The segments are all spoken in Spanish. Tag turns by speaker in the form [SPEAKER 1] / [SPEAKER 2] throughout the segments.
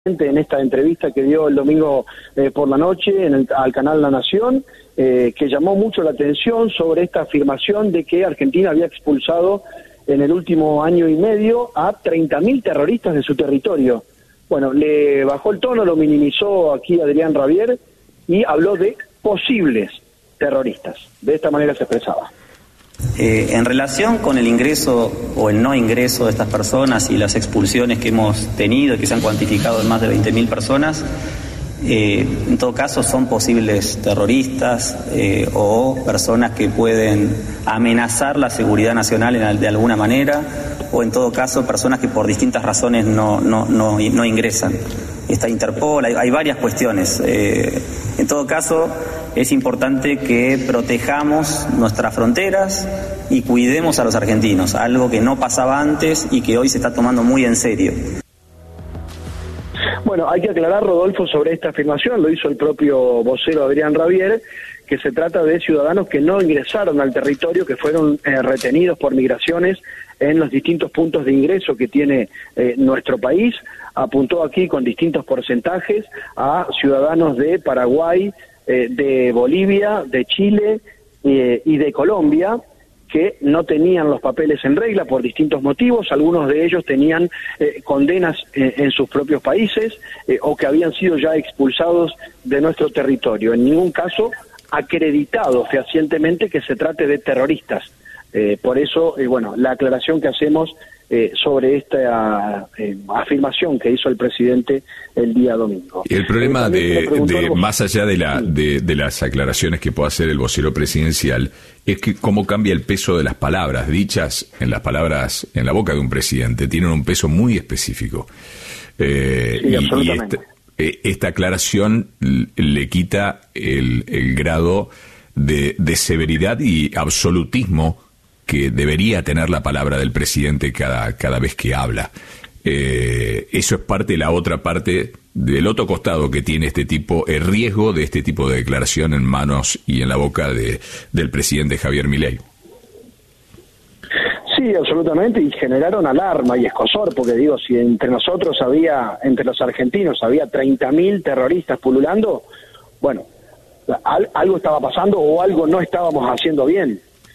[SPEAKER 1] en esta entrevista que dio el domingo por la noche al canal La Nación, que llamó mucho la atención sobre esta afirmación de que Argentina había expulsado en el último año y medio a 30.000 terroristas de su territorio. Bueno, le bajó el tono, lo minimizó aquí Adrián Rabier y habló de posibles terroristas. De esta manera se expresaba.
[SPEAKER 2] En relación con el ingreso o el no ingreso de estas personas y las expulsiones que hemos tenido y que se han cuantificado en más de 20.000 personas, en todo caso son posibles terroristas o personas que pueden amenazar la seguridad nacional de alguna manera, o en todo caso personas que por distintas razones no ingresan. Está Interpol, hay varias cuestiones. En todo caso, es importante que protejamos nuestras fronteras y cuidemos a los argentinos, algo que no pasaba antes y que hoy se está tomando muy en serio.
[SPEAKER 1] Bueno, hay que aclarar, Rodolfo, sobre esta afirmación, lo hizo el propio vocero Adrián Rabier, que se trata de ciudadanos que no ingresaron al territorio, que fueron retenidos por migraciones en los distintos puntos de ingreso que tiene nuestro país. Apuntó aquí con distintos porcentajes a ciudadanos de Paraguay, de Bolivia, de Chile y de Colombia, que no tenían los papeles en regla por distintos motivos. Algunos de ellos tenían condenas en sus propios países o que habían sido ya expulsados de nuestro territorio. En ningún caso acreditado fehacientemente que se trate de terroristas. Por eso, bueno, la aclaración que hacemos sobre esta afirmación que hizo el presidente el día domingo.
[SPEAKER 3] El problema de más allá de las aclaraciones que pueda hacer el vocero presidencial, es que cómo cambia el peso de las palabras dichas en la boca de un presidente, tienen un peso muy específico.
[SPEAKER 1] Sí, absolutamente.
[SPEAKER 3] Esta aclaración le quita el grado de severidad y absolutismo que debería tener la palabra del presidente cada vez que habla. Eso es parte de la otra parte, del otro costado que tiene el riesgo de este tipo de declaración en manos y en la boca del presidente Javier Milei.
[SPEAKER 1] Sí, absolutamente, y generaron alarma y escozor, porque digo, si entre los argentinos había 30.000 terroristas pululando, bueno, algo estaba pasando o algo no estábamos haciendo bien.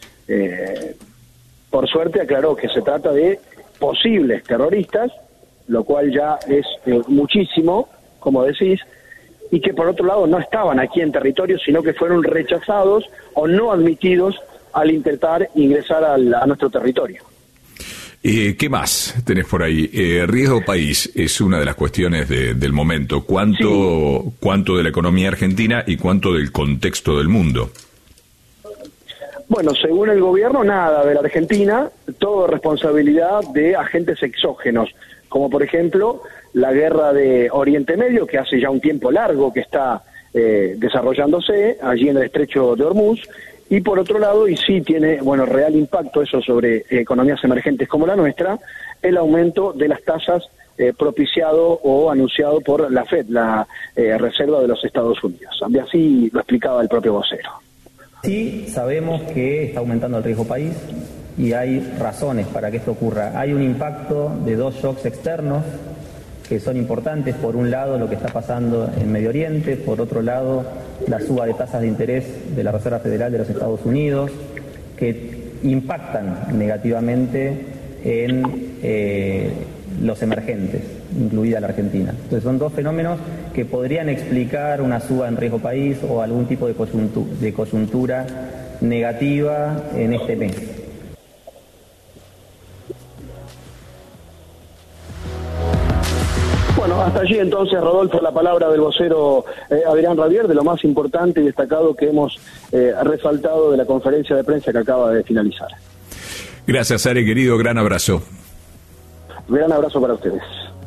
[SPEAKER 1] Por suerte aclaró que se trata de posibles terroristas, lo cual ya es muchísimo, como decís, y que por otro lado no estaban aquí en territorio, sino que fueron rechazados o no admitidos al intentar ingresar a nuestro territorio.
[SPEAKER 3] ¿Qué más tenés por ahí? Riesgo país es una de las cuestiones del momento. ¿Cuánto de la economía argentina y cuánto del contexto del mundo?
[SPEAKER 1] Bueno, según el gobierno, nada de la Argentina, todo responsabilidad de agentes exógenos, como por ejemplo la guerra de Oriente Medio, que hace ya un tiempo largo que está desarrollándose allí en el estrecho de Hormuz, y por otro lado, y sí tiene real impacto eso sobre economías emergentes como la nuestra, el aumento de las tasas propiciado o anunciado por la FED, la Reserva de los Estados Unidos. Así lo explicaba el propio vocero.
[SPEAKER 2] Sí, sabemos que está aumentando el riesgo país y hay razones para que esto ocurra. Hay un impacto de dos shocks externos que son importantes. Por un lado, lo que está pasando en Medio Oriente, por otro lado, la suba de tasas de interés de la Reserva Federal de los Estados Unidos, que impactan negativamente en los emergentes, incluida la Argentina. Entonces son dos fenómenos que podrían explicar una suba en riesgo país o algún tipo de coyuntura negativa en este mes.
[SPEAKER 1] Bueno, hasta allí entonces, Rodolfo, la palabra del vocero Adrián Rabier, de lo más importante y destacado que hemos resaltado de la conferencia de prensa que acaba de finalizar.
[SPEAKER 3] Gracias, Are, querido, gran abrazo.
[SPEAKER 1] Gran abrazo para ustedes.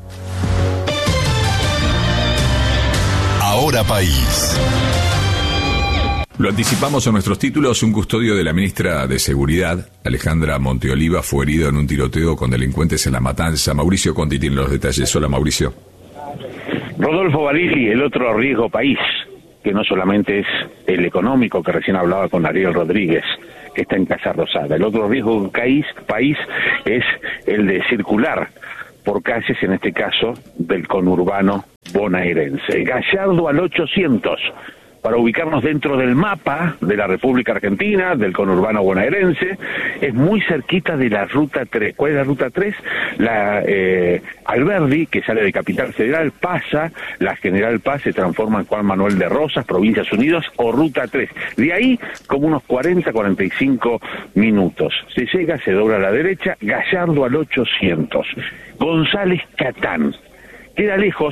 [SPEAKER 4] Ahora País.
[SPEAKER 3] Lo anticipamos en nuestros títulos. Un custodio de la ministra de Seguridad, Alejandra Monteoliva, fue herido en un tiroteo con delincuentes en La Matanza. Mauricio Conti tiene los detalles. Hola, Mauricio.
[SPEAKER 5] Rodolfo Barili, el otro riesgo país, que no solamente es el económico, que recién hablaba con Ariel Rodríguez, que está en Casa Rosada. El otro riesgo país es el de circular por calles, en este caso, del conurbano bonaerense. Gallardo al 800, para ubicarnos dentro del mapa de la República Argentina, del conurbano bonaerense, es muy cerquita de la Ruta 3. ¿Cuál es la Ruta 3? La Alberdi, que sale de Capital Federal, pasa, la General Paz se transforma en Juan Manuel de Rosas, Provincias Unidas, o Ruta 3. De ahí, como unos 40-45 minutos. Se llega, se dobla a la derecha, Gallardo al 800. González Catán. Queda lejos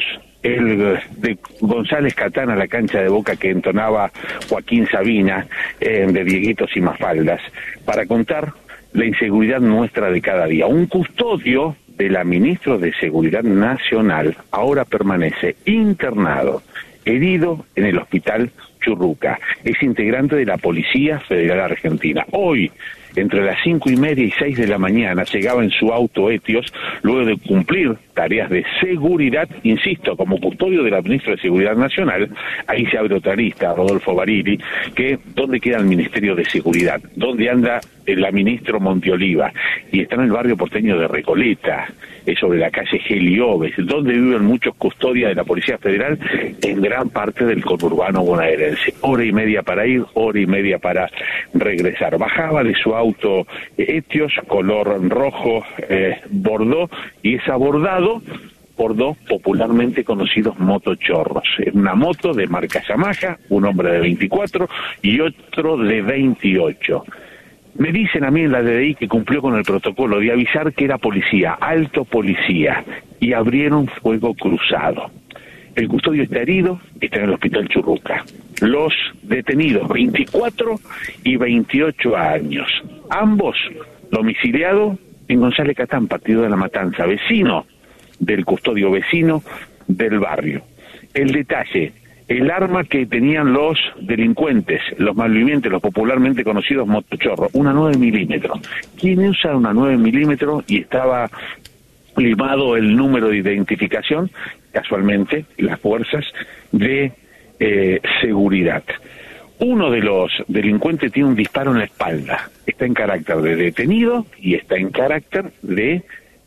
[SPEAKER 5] de González Catán a la cancha de Boca que entonaba Joaquín Sabina, de Dieguitos y Mafaldas, para contar la inseguridad nuestra de cada día. Un custodio de la ministra de Seguridad Nacional ahora permanece internado, herido en el hospital Churruca. Es integrante de la Policía Federal Argentina. Hoy, entre las 5:30 y 6 de la mañana, llegaba en su auto Etios, luego de cumplir tareas de seguridad, insisto, como custodio de la ministra de Seguridad Nacional. Ahí se abre otra lista, Rodolfo Barili, que ¿dónde queda el Ministerio de Seguridad? ¿Dónde anda la ministra Monteoliva? Y está en el barrio porteño de Recoleta, es sobre la calle Gelioves, donde viven muchos custodias de la Policía Federal, en gran parte del conurbano bonaerense. Hora y media para ir, hora y media para regresar. Bajaba de su auto Etios, color rojo, bordó, y es abordado por dos popularmente conocidos motochorros. Una moto de marca Yamaha, un hombre de 24 y otro de 28. Me dicen a mí en la DDI que cumplió con el protocolo de avisar que era policía, alto policía, y abrieron fuego cruzado. El custodio está herido, está en el hospital Churruca. Los detenidos, 24 y 28 años. Ambos domiciliados en González Catán, partido de La Matanza, vecino del custodio, vecino del barrio. El detalle: el arma que tenían los delincuentes, los malvivientes, los popularmente conocidos motochorros, una 9 milímetros. ¿Quién usa una 9 milímetros? Y estaba limado el número de identificación, casualmente, las fuerzas de seguridad. Uno de los delincuentes tiene un disparo en la espalda. Está en carácter de detenido y está en carácter de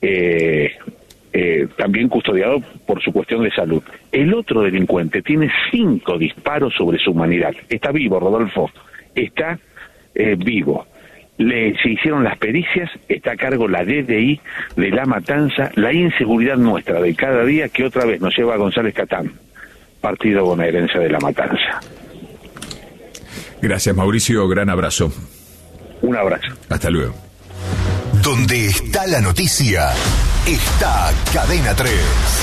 [SPEAKER 5] también custodiado por su cuestión de salud. El otro delincuente tiene 5 disparos sobre su humanidad. Está vivo, Rodolfo. Está vivo. Se hicieron las pericias, está a cargo la DDI de La Matanza. La inseguridad nuestra de cada día que otra vez nos lleva a González Catán, partido bonaerense de La Matanza.
[SPEAKER 3] Gracias, Mauricio. Gran abrazo.
[SPEAKER 5] Un abrazo.
[SPEAKER 3] Hasta luego.
[SPEAKER 4] Donde está la noticia, está Cadena 3.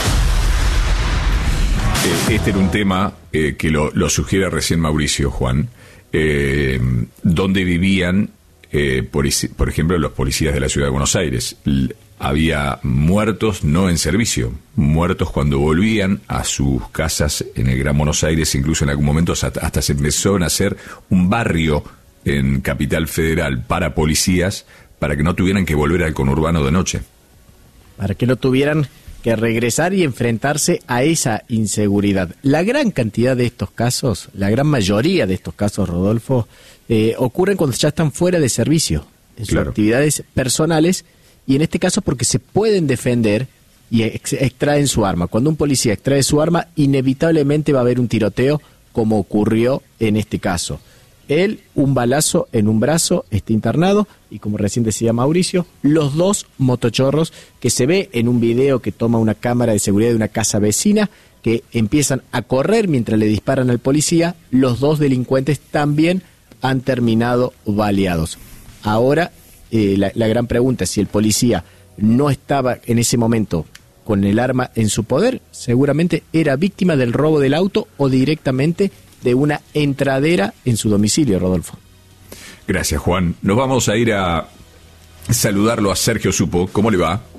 [SPEAKER 3] Este era un tema que lo sugiere recién Mauricio, Juan, donde vivían, por ejemplo, los policías de la Ciudad de Buenos Aires. Había muertos no en servicio, muertos cuando volvían a sus casas en el Gran Buenos Aires. Incluso en algún momento hasta se empezó a hacer un barrio en Capital Federal para policías, para que no tuvieran que volver al conurbano de noche.
[SPEAKER 6] Para que no tuvieran que regresar y enfrentarse a esa inseguridad. La gran cantidad de estos casos, la gran mayoría de estos casos, Rodolfo, ocurren cuando ya están fuera de servicio, en sus actividades personales, y en este caso porque se pueden defender y extraen su arma. Cuando un policía extrae su arma, inevitablemente va a haber un tiroteo, como ocurrió en este caso. Él, un balazo en un brazo, está internado, y como recién decía Mauricio, los dos motochorros que se ve en un video que toma una cámara de seguridad de una casa vecina, que empiezan a correr mientras le disparan al policía. Los dos delincuentes también han terminado baleados. Ahora, la gran pregunta es si el policía no estaba en ese momento con el arma en su poder, seguramente era víctima del robo del auto o directamente de una entradera en su domicilio, Rodolfo.
[SPEAKER 3] Gracias, Juan. Nos vamos a ir a saludarlo a Sergio Supo. ¿Cómo le va?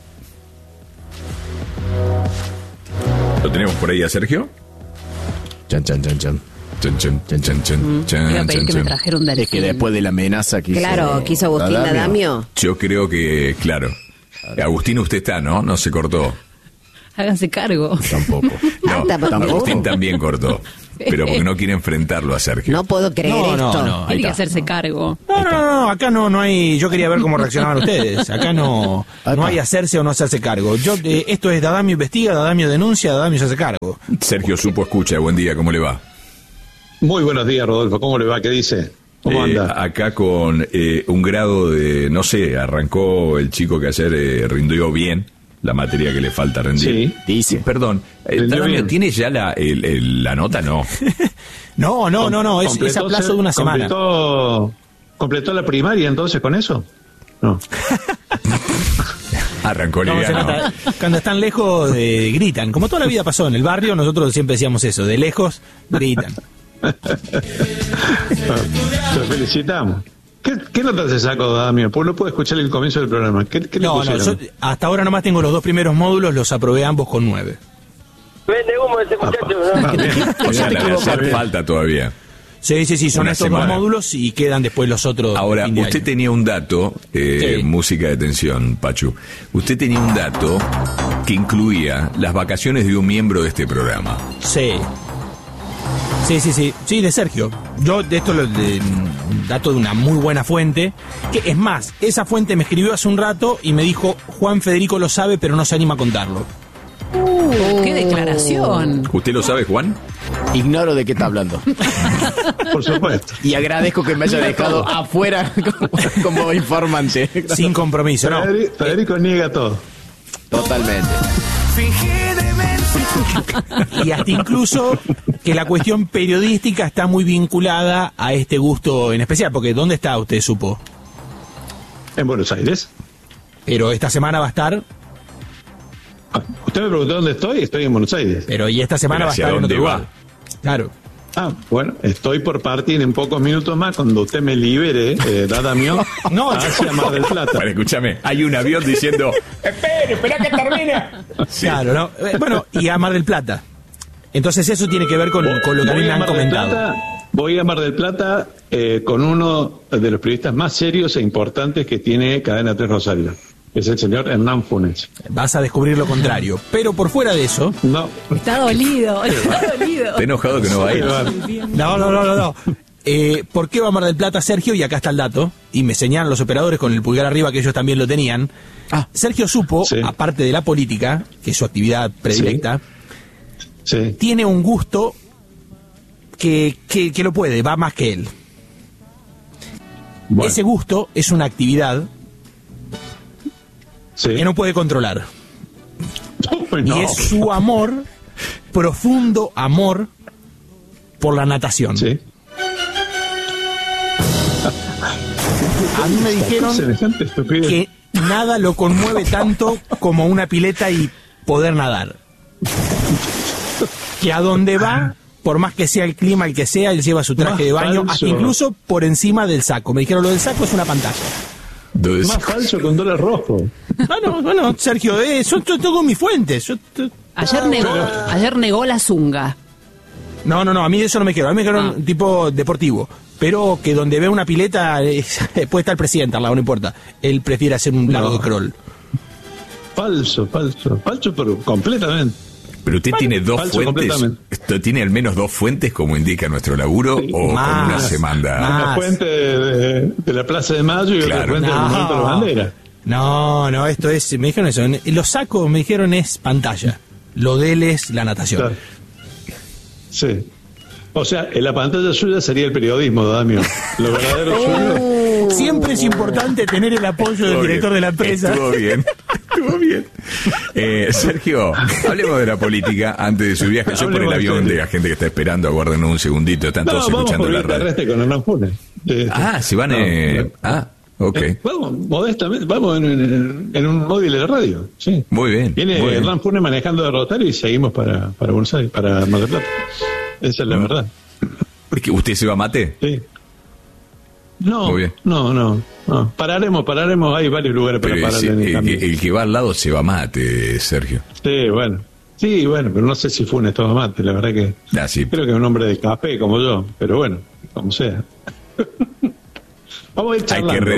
[SPEAKER 3] ¿Lo tenemos por ahí a Sergio?
[SPEAKER 6] Chan, chan, chan, chan.
[SPEAKER 3] Chan, chan, chan, chan, chan, chan,
[SPEAKER 7] pedí que me trajera un delfín.
[SPEAKER 6] Es que después de la amenaza que
[SPEAKER 7] quiso Agustín Adamio.
[SPEAKER 3] Yo creo que, claro. Agustín, usted está, ¿no? No se cortó.
[SPEAKER 7] Háganse cargo.
[SPEAKER 6] Tampoco.
[SPEAKER 3] No,
[SPEAKER 7] ¿Tampoco?
[SPEAKER 3] Agustín también cortó. pero porque no quiere enfrentarlo a Sergio.
[SPEAKER 7] No puedo creer esto.
[SPEAKER 8] No, tiene que hacerse cargo.
[SPEAKER 9] No, acá no hay. Yo quería ver cómo reaccionaban ustedes. Acá no hay hacerse o no hacerse cargo. Esto es Dadamio investiga, Dadamio denuncia, Dadamio se hace cargo.
[SPEAKER 3] Sergio Supo escucha, buen día, ¿cómo le va?
[SPEAKER 10] Muy buenos días, Rodolfo, ¿cómo le va? ¿Qué dice? ¿Cómo anda?
[SPEAKER 3] Acá con un grado de, no sé, arrancó el chico que ayer rindió bien la materia que le falta rendir.
[SPEAKER 10] Sí.
[SPEAKER 3] Dice, perdón, Dadamio, ¿tiene ya la nota? No.
[SPEAKER 9] No, es a plazo de una semana.
[SPEAKER 10] ¿Completó la primaria entonces con eso? No.
[SPEAKER 3] Arrancó liviano.
[SPEAKER 9] Cuando están lejos gritan, como toda la vida pasó en el barrio, nosotros siempre decíamos eso, de lejos gritan.
[SPEAKER 10] Te felicitamos. ¿Qué nota se sacó, Dadamio? Pues no puedo escuchar el comienzo del programa. ¿Qué le pusieron?
[SPEAKER 9] Yo hasta ahora nomás tengo los 2 primeros módulos, los aprobé ambos con 9.
[SPEAKER 1] Vende humo ese muchacho.
[SPEAKER 3] O sea, la de hacer falta todavía.
[SPEAKER 9] Sí, son
[SPEAKER 3] Una
[SPEAKER 9] estos
[SPEAKER 3] semana.
[SPEAKER 9] 2 módulos y quedan después los otros.
[SPEAKER 3] Ahora,
[SPEAKER 9] fin de
[SPEAKER 3] usted
[SPEAKER 9] año.
[SPEAKER 3] tenía un dato,
[SPEAKER 9] Sí.
[SPEAKER 3] música de tensión, Pachu. Usted tenía un dato que incluía las vacaciones de un miembro de este programa.
[SPEAKER 9] Sí, de Sergio. Yo de esto dato de una muy buena fuente, que es más, esa fuente me escribió hace un rato y me dijo, Juan Federico lo sabe, pero no se anima a contarlo.
[SPEAKER 8] ¡Qué declaración!
[SPEAKER 3] ¿Usted lo sabe, Juan?
[SPEAKER 6] Ignoro de qué está hablando.
[SPEAKER 10] Por supuesto.
[SPEAKER 6] Y agradezco que me haya dejado afuera como informante.
[SPEAKER 9] Sin compromiso, ¿no?
[SPEAKER 10] Federico niega todo.
[SPEAKER 6] Totalmente.
[SPEAKER 9] Y hasta incluso que la cuestión periodística está muy vinculada a este gusto en especial, porque ¿dónde está usted, Supo?
[SPEAKER 10] En Buenos Aires.
[SPEAKER 9] Pero esta semana va a estar,
[SPEAKER 10] Usted me preguntó dónde estoy en Buenos Aires.
[SPEAKER 9] pero y esta semana
[SPEAKER 3] ¿Pero
[SPEAKER 9] va a
[SPEAKER 3] hacia
[SPEAKER 9] estar en
[SPEAKER 3] dónde
[SPEAKER 9] otro
[SPEAKER 3] va?
[SPEAKER 9] lugar. Claro.
[SPEAKER 10] Bueno, estoy por partir en pocos minutos más cuando usted me libere, Dadamio,
[SPEAKER 9] No,
[SPEAKER 10] hacia Mar del Plata.
[SPEAKER 3] Bueno, escúchame, hay un avión diciendo, espera que termine. Sí.
[SPEAKER 9] Claro, ¿no? Bueno, y a Mar del Plata. Entonces eso tiene que ver con lo que a mí me han comentado.
[SPEAKER 10] Voy a Mar del Plata con uno de los periodistas más serios e importantes que tiene Cadena 3 Rosario. Es el señor Hernán Funes.
[SPEAKER 9] Vas a descubrir lo contrario. Pero por fuera de eso...
[SPEAKER 10] No.
[SPEAKER 8] Está dolido.
[SPEAKER 3] Está enojado que no va a ir.
[SPEAKER 9] No. ¿Por qué va a Mar del Plata Sergio? Y acá está el dato. Y me señalan los operadores con el pulgar arriba que ellos también lo tenían. Sergio Supo,
[SPEAKER 10] Sí.
[SPEAKER 9] aparte de la política, que es su actividad predilecta,
[SPEAKER 10] Sí.
[SPEAKER 9] tiene un gusto que lo puede, va más que él.
[SPEAKER 10] Bueno,
[SPEAKER 9] Ese gusto es una actividad
[SPEAKER 10] sí.
[SPEAKER 9] que no puede controlar.
[SPEAKER 10] Uy,
[SPEAKER 9] Y
[SPEAKER 10] no.
[SPEAKER 9] es su amor, profundo amor por la natación.
[SPEAKER 10] Sí.
[SPEAKER 9] A mí me dijeron
[SPEAKER 10] Semejante estupidez.
[SPEAKER 9] que nada lo conmueve tanto como una pileta y poder nadar. Que a donde va, por más que sea el clima el que sea, él lleva su traje
[SPEAKER 10] Más
[SPEAKER 9] de baño,
[SPEAKER 10] falso.
[SPEAKER 9] hasta incluso por encima del saco. Me dijeron, lo del saco es una pantalla.
[SPEAKER 3] Entonces,
[SPEAKER 10] Más falso que un dólar rojo.
[SPEAKER 9] Bueno, Sergio, yo tengo mis fuentes.
[SPEAKER 8] Ayer negó la zunga.
[SPEAKER 9] No, a mí de eso no me quiero. A mí me quiero un tipo deportivo. Pero que donde ve una pileta, puede estar el presidente al lado, no importa. Él prefiere hacer un largo de crawl.
[SPEAKER 10] Falso, pero completamente.
[SPEAKER 3] pero usted tiene dos
[SPEAKER 10] falso
[SPEAKER 3] fuentes.
[SPEAKER 10] completamente.
[SPEAKER 3] ¿Usted tiene al menos 2 fuentes como indica nuestro laburo?
[SPEAKER 10] Sí.
[SPEAKER 3] ¿O
[SPEAKER 9] Más.
[SPEAKER 3] con una se manda?
[SPEAKER 10] Una fuente de la Plaza de Mayo y
[SPEAKER 3] Claro.
[SPEAKER 10] otra fuente del Monumento a la Bandera.
[SPEAKER 9] No, esto es, me dijeron eso. Los sacos, me dijeron, es pantalla. Lo de él es la natación.
[SPEAKER 10] Claro. Sí. O sea, en la pantalla suya sería el periodismo, Damio. Lo verdadero suyo.
[SPEAKER 9] Siempre es importante tener el apoyo del
[SPEAKER 3] Estuvo
[SPEAKER 9] director
[SPEAKER 3] bien.
[SPEAKER 9] de la empresa.
[SPEAKER 3] Estuvo bien. Sergio, hablemos de la política antes de su viaje. Yo por el
[SPEAKER 10] Hablemos
[SPEAKER 3] avión
[SPEAKER 10] de-
[SPEAKER 3] de la gente que está esperando, aguarden un segundito, están todos
[SPEAKER 10] vamos
[SPEAKER 3] escuchando
[SPEAKER 10] por
[SPEAKER 3] la
[SPEAKER 10] el
[SPEAKER 3] radio.
[SPEAKER 10] terrestre con Hernán Funes.
[SPEAKER 3] Se van. Ok.
[SPEAKER 10] Vamos, modestamente, vamos en un móvil de radio. Sí.
[SPEAKER 3] Muy bien.
[SPEAKER 10] Viene
[SPEAKER 3] muy bien.
[SPEAKER 10] Hernán Funes manejando de Rosario y seguimos para Buenos Aires, para Mar del Plata. Esa es la verdad.
[SPEAKER 3] Porque ¿usted se va a mate?
[SPEAKER 10] Sí. No,
[SPEAKER 3] Muy bien.
[SPEAKER 10] no. Pararemos, hay varios lugares para
[SPEAKER 3] Pero
[SPEAKER 10] parar
[SPEAKER 3] es-
[SPEAKER 10] en el
[SPEAKER 3] el,
[SPEAKER 10] camino.
[SPEAKER 3] el que va al lado se va a mate, Sergio.
[SPEAKER 10] Sí, bueno, pero no sé si Funes toma mate, la verdad que
[SPEAKER 3] Sí.
[SPEAKER 10] creo que es un hombre de café como yo, pero bueno, como sea. Vamos a ir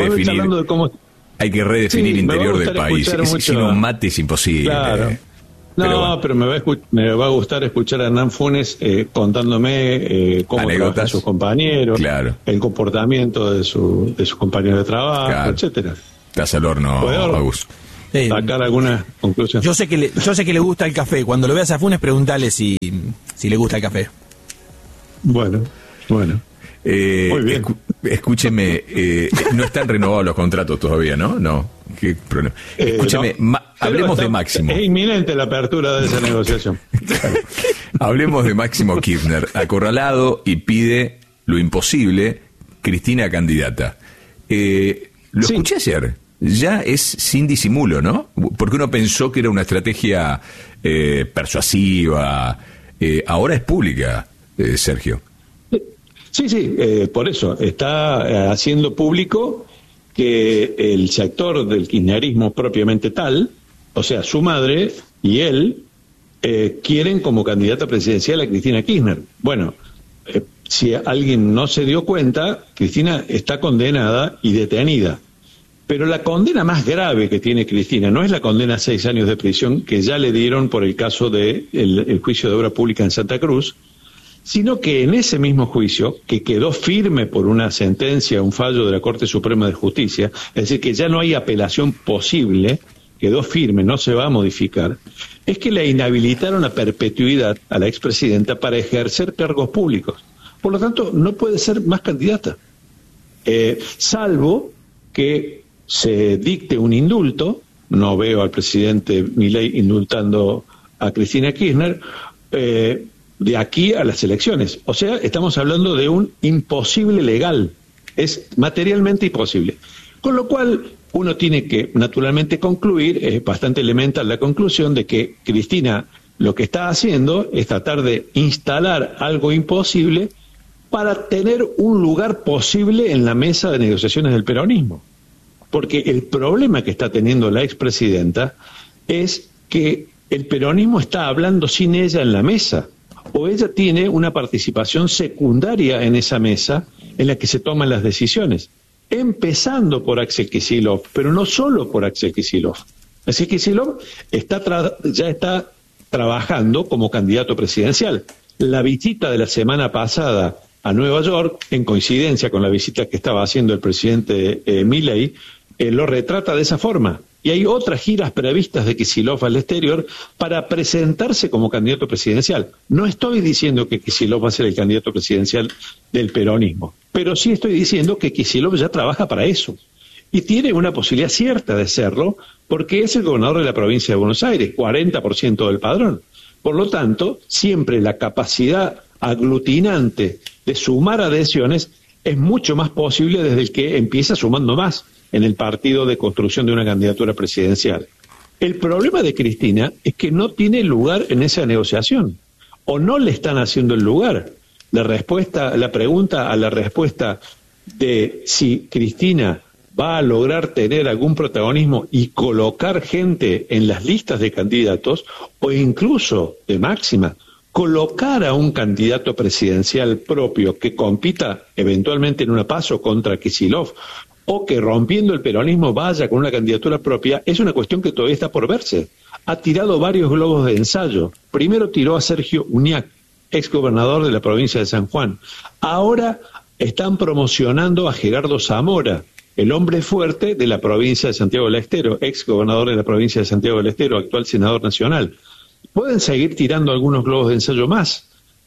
[SPEAKER 10] charlando, de cómo...
[SPEAKER 3] Hay que redefinir
[SPEAKER 10] Sí, me va a
[SPEAKER 3] interior del
[SPEAKER 10] gustar
[SPEAKER 3] país.
[SPEAKER 10] escuchar mucho-
[SPEAKER 3] Sin un mate es imposible.
[SPEAKER 10] Claro. No, pero me va a gustar escuchar a Hernán Funes contándome cómo trabajan sus compañeros,
[SPEAKER 3] claro,
[SPEAKER 10] el comportamiento de sus compañeros de trabajo, claro, etcétera.
[SPEAKER 3] Estás al horno, Agus.
[SPEAKER 10] Sacar alguna conclusión.
[SPEAKER 9] Yo sé que le gusta el café. Cuando lo veas a Funes, pregúntale si le gusta el café.
[SPEAKER 10] Bueno. Muy bien.
[SPEAKER 3] Escúcheme, no están renovados los contratos todavía, ¿no? No. ¿Qué problema? Escúcheme, hablemos de Máximo.
[SPEAKER 10] Es inminente la apertura de esa negociación.
[SPEAKER 3] Claro. Hablemos de Máximo Kirchner, acorralado y pide lo imposible, Cristina candidata. Lo escuché ayer. Ya es sin disimulo, ¿no? Porque uno pensó que era una estrategia persuasiva. Ahora es pública, Sergio.
[SPEAKER 10] Sí, por eso. Está haciendo público que el sector del kirchnerismo propiamente tal, o sea, su madre y él, quieren como candidata presidencial a Cristina Kirchner. Bueno, si alguien no se dio cuenta, Cristina está condenada y detenida. Pero la condena más grave que tiene Cristina no es la condena a 6 años de prisión que ya le dieron por el caso de el juicio de obra pública en Santa Cruz, sino que en ese mismo juicio, que quedó firme por una sentencia, un fallo de la Corte Suprema de Justicia, es decir, que ya no hay apelación posible, quedó firme, no se va a modificar, es que le inhabilitaron a perpetuidad a la expresidenta para ejercer cargos públicos. Por lo tanto, no puede ser más candidata, salvo que se dicte un indulto. No veo al presidente Milei indultando a Cristina Kirchner, de aquí a las elecciones. O sea, estamos hablando de un imposible legal. Es materialmente imposible. Con lo cual, uno tiene que, naturalmente, concluir, es bastante elemental la conclusión de que Cristina lo que está haciendo es tratar de instalar algo imposible para tener un lugar posible en la mesa de negociaciones del peronismo. Porque el problema que está teniendo la expresidenta es que el peronismo está hablando sin ella en la mesa, o ella tiene una participación secundaria en esa mesa en la que se toman las decisiones, empezando por Axel Kicillof, pero no solo por Axel Kicillof. Axel Kicillof ya está trabajando como candidato presidencial. La visita de la semana pasada a Nueva York, en coincidencia con la visita que estaba haciendo el presidente Milei, lo retrata de esa forma. Y hay otras giras previstas de Kicillof al exterior para presentarse como candidato presidencial. No estoy diciendo que Kicillof va a ser el candidato presidencial del peronismo, pero sí estoy diciendo que Kicillof ya trabaja para eso. Y tiene una posibilidad cierta de serlo, porque es el gobernador de la provincia de Buenos Aires, 40% del padrón. Por lo tanto, siempre la capacidad aglutinante de sumar adhesiones es mucho más posible desde el que empieza sumando más en el partido de construcción de una candidatura presidencial. El problema de Cristina es que no tiene lugar en esa negociación, o no le están haciendo el lugar. La pregunta a la respuesta de si Cristina va a lograr tener algún protagonismo y colocar gente en las listas de candidatos, o incluso, de máxima, colocar a un candidato presidencial propio que compita eventualmente en una PASO contra Kicillof, o que rompiendo el peronismo vaya con una candidatura propia, es una cuestión que todavía está por verse. Ha tirado varios globos de ensayo. Primero tiró a Sergio Uñac, exgobernador de la provincia de San Juan. Ahora están promocionando a Gerardo Zamora, el hombre fuerte de la provincia de Santiago del Estero, exgobernador de la provincia de Santiago del Estero, actual senador nacional. Pueden seguir tirando algunos globos de ensayo más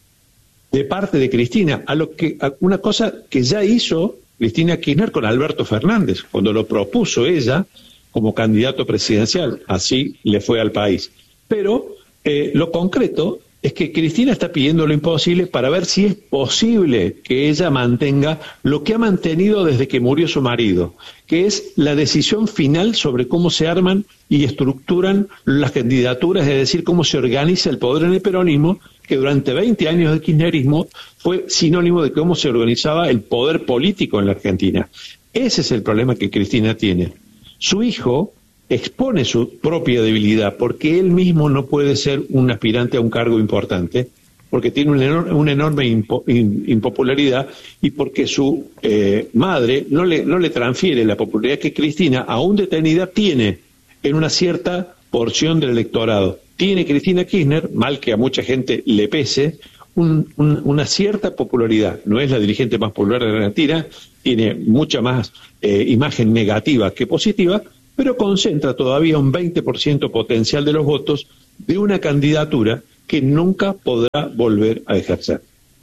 [SPEAKER 10] de parte de Cristina, a una cosa que ya hizo Cristina Kirchner con Alberto Fernández, cuando lo propuso ella como candidato presidencial. Así le fue al país. Pero lo concreto es que Cristina está pidiendo lo imposible para ver si es posible que ella mantenga lo que ha mantenido desde que murió su marido, que es la decisión final sobre cómo se arman y estructuran las candidaturas, es decir, cómo se organiza el poder en el peronismo, que durante 20 años de kirchnerismo fue sinónimo de cómo se organizaba el poder político en la Argentina. Ese es el problema que Cristina tiene. Su hijo expone su propia debilidad porque él mismo no puede ser un aspirante a un cargo importante, porque tiene una enorme impopularidad y porque su madre no le transfiere la popularidad que Cristina, aún detenida, tiene en una cierta porción del electorado tiene Cristina Kirchner, mal que a mucha gente le pese, una cierta popularidad. No es la dirigente más popular de la Argentina, tiene mucha más imagen negativa que positiva, pero concentra todavía un 20% potencial de los votos de una candidatura que nunca podrá volver a ejercer.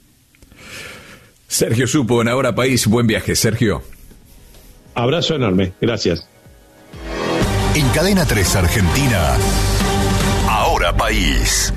[SPEAKER 3] Sergio Supo, en Ahora País. Buen viaje, Sergio.
[SPEAKER 10] Abrazo enorme. Gracias.
[SPEAKER 4] En Cadena 3 Argentina, Ahora País.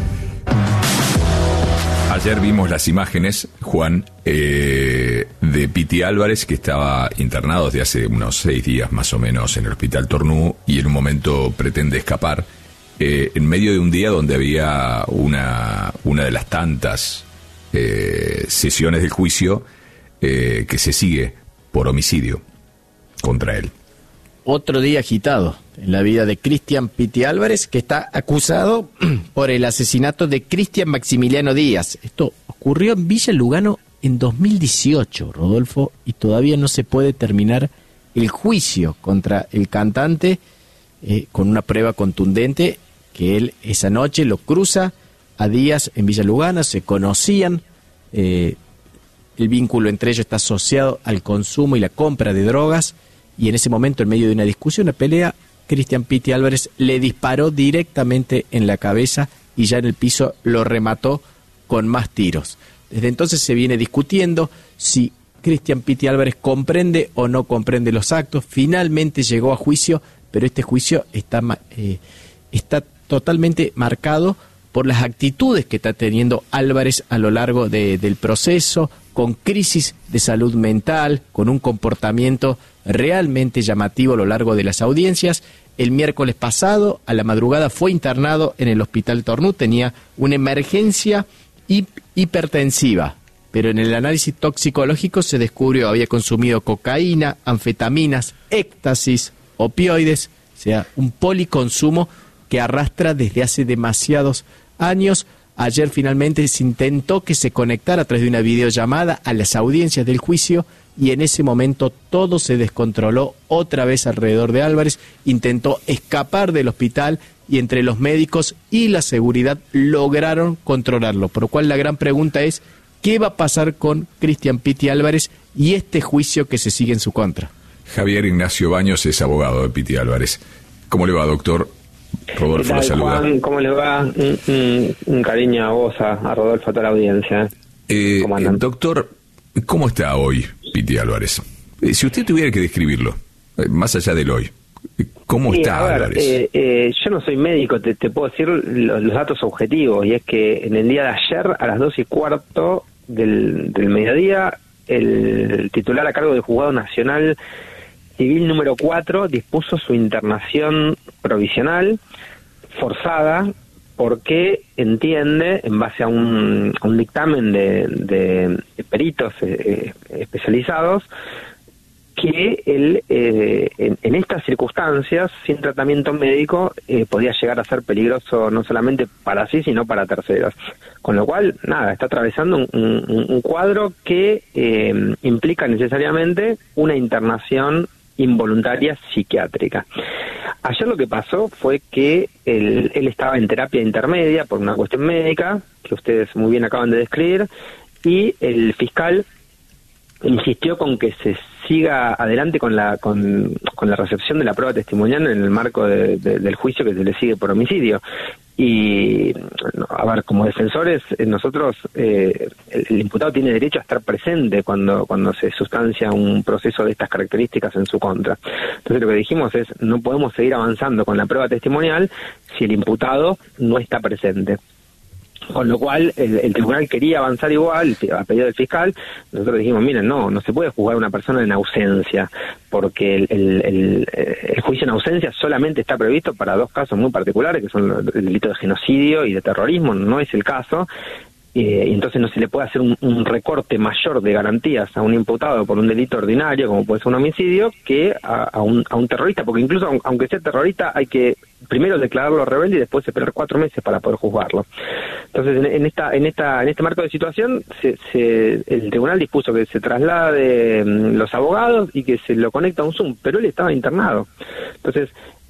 [SPEAKER 3] Ayer vimos las imágenes, Juan, de Piti Álvarez, que estaba internado desde hace unos 6 días más o menos en el Hospital Tornú, y en un momento pretende escapar, en medio de un día donde había una de las tantas sesiones del juicio que se sigue por homicidio contra él.
[SPEAKER 6] Otro día agitado en la vida de Cristian Piti Álvarez, que está acusado por el asesinato de Cristian Maximiliano Díaz. Esto ocurrió en Villa Lugano en 2018, Rodolfo, y todavía no se puede terminar el juicio contra el cantante con una prueba contundente que él esa noche lo cruza a Díaz en Villa Lugano, se conocían, el vínculo entre ellos está asociado al consumo y la compra de drogas, y en ese momento, en medio de una discusión, una pelea, Cristian Piti Álvarez le disparó directamente en la cabeza y ya en el piso lo remató con más tiros. Desde entonces se viene discutiendo si Cristian Piti Álvarez comprende o no comprende los actos. Finalmente llegó a juicio, pero este juicio está totalmente marcado por las actitudes que está teniendo Álvarez a lo largo del proceso, con crisis de salud mental, con un comportamiento realmente llamativo a lo largo de las audiencias. El miércoles pasado, a la madrugada, fue internado en el Hospital Tornú, tenía una emergencia hipertensiva, pero en el análisis toxicológico se descubrió que había consumido cocaína, anfetaminas, éxtasis, opioides, o sea, un policonsumo que arrastra desde hace demasiados años. Ayer finalmente se intentó que se conectara a través de una videollamada a las audiencias del juicio y en ese momento todo se descontroló otra vez alrededor de Álvarez. Intentó escapar del hospital y entre los médicos y la seguridad lograron controlarlo. Por lo cual la gran pregunta es, ¿qué va a pasar con Cristian Piti Álvarez y este juicio que se sigue en su contra?
[SPEAKER 3] Javier Ignacio Baños es abogado de Piti Álvarez. ¿Cómo le va, doctor? Rodolfo lo saluda.
[SPEAKER 11] Juan, ¿cómo le va? Un cariño a vos, a Rodolfo, a toda la audiencia.
[SPEAKER 3] Doctor, ¿cómo está hoy Piti Álvarez? Si usted tuviera que describirlo, más allá del hoy, ¿cómo está Álvarez?
[SPEAKER 11] Yo no soy médico, te puedo decir los datos objetivos, y es que en el día de ayer, a las 2:15 del mediodía, el titular a cargo del Juzgado Nacional Civil número 4 dispuso su internación provisional forzada porque entiende, en base a un dictamen de peritos especializados, que él en estas circunstancias, sin tratamiento médico, podía llegar a ser peligroso no solamente para sí, sino para terceros. Con lo cual, nada, está atravesando un cuadro que implica necesariamente una internación involuntaria psiquiátrica. Ayer lo que pasó fue que él estaba en terapia intermedia por una cuestión médica, que ustedes muy bien acaban de describir, y el fiscal insistió con que se siga adelante con la recepción de la prueba testimonial en el marco del juicio que se le sigue por homicidio. Y, a ver, como defensores, nosotros, el imputado tiene derecho a estar presente cuando se sustancia un proceso de estas características en su contra. Entonces lo que dijimos es, no podemos seguir avanzando con la prueba testimonial si el imputado no está presente. Con lo cual, el tribunal quería avanzar igual, a pedido del fiscal. Nosotros dijimos, miren, no se puede juzgar a una persona en ausencia, porque el juicio en ausencia solamente está previsto para dos casos muy particulares, que son el delito de genocidio y de terrorismo, no es el caso. Y entonces no se le puede hacer un recorte mayor de garantías a un imputado por un delito ordinario, como puede ser un homicidio, que a un terrorista, porque incluso aunque sea terrorista hay que primero declararlo rebelde y después esperar 4 meses para poder juzgarlo. Entonces en este marco de situación el tribunal dispuso que se traslade los abogados y que se lo conecta a un Zoom, pero él estaba internado. Entonces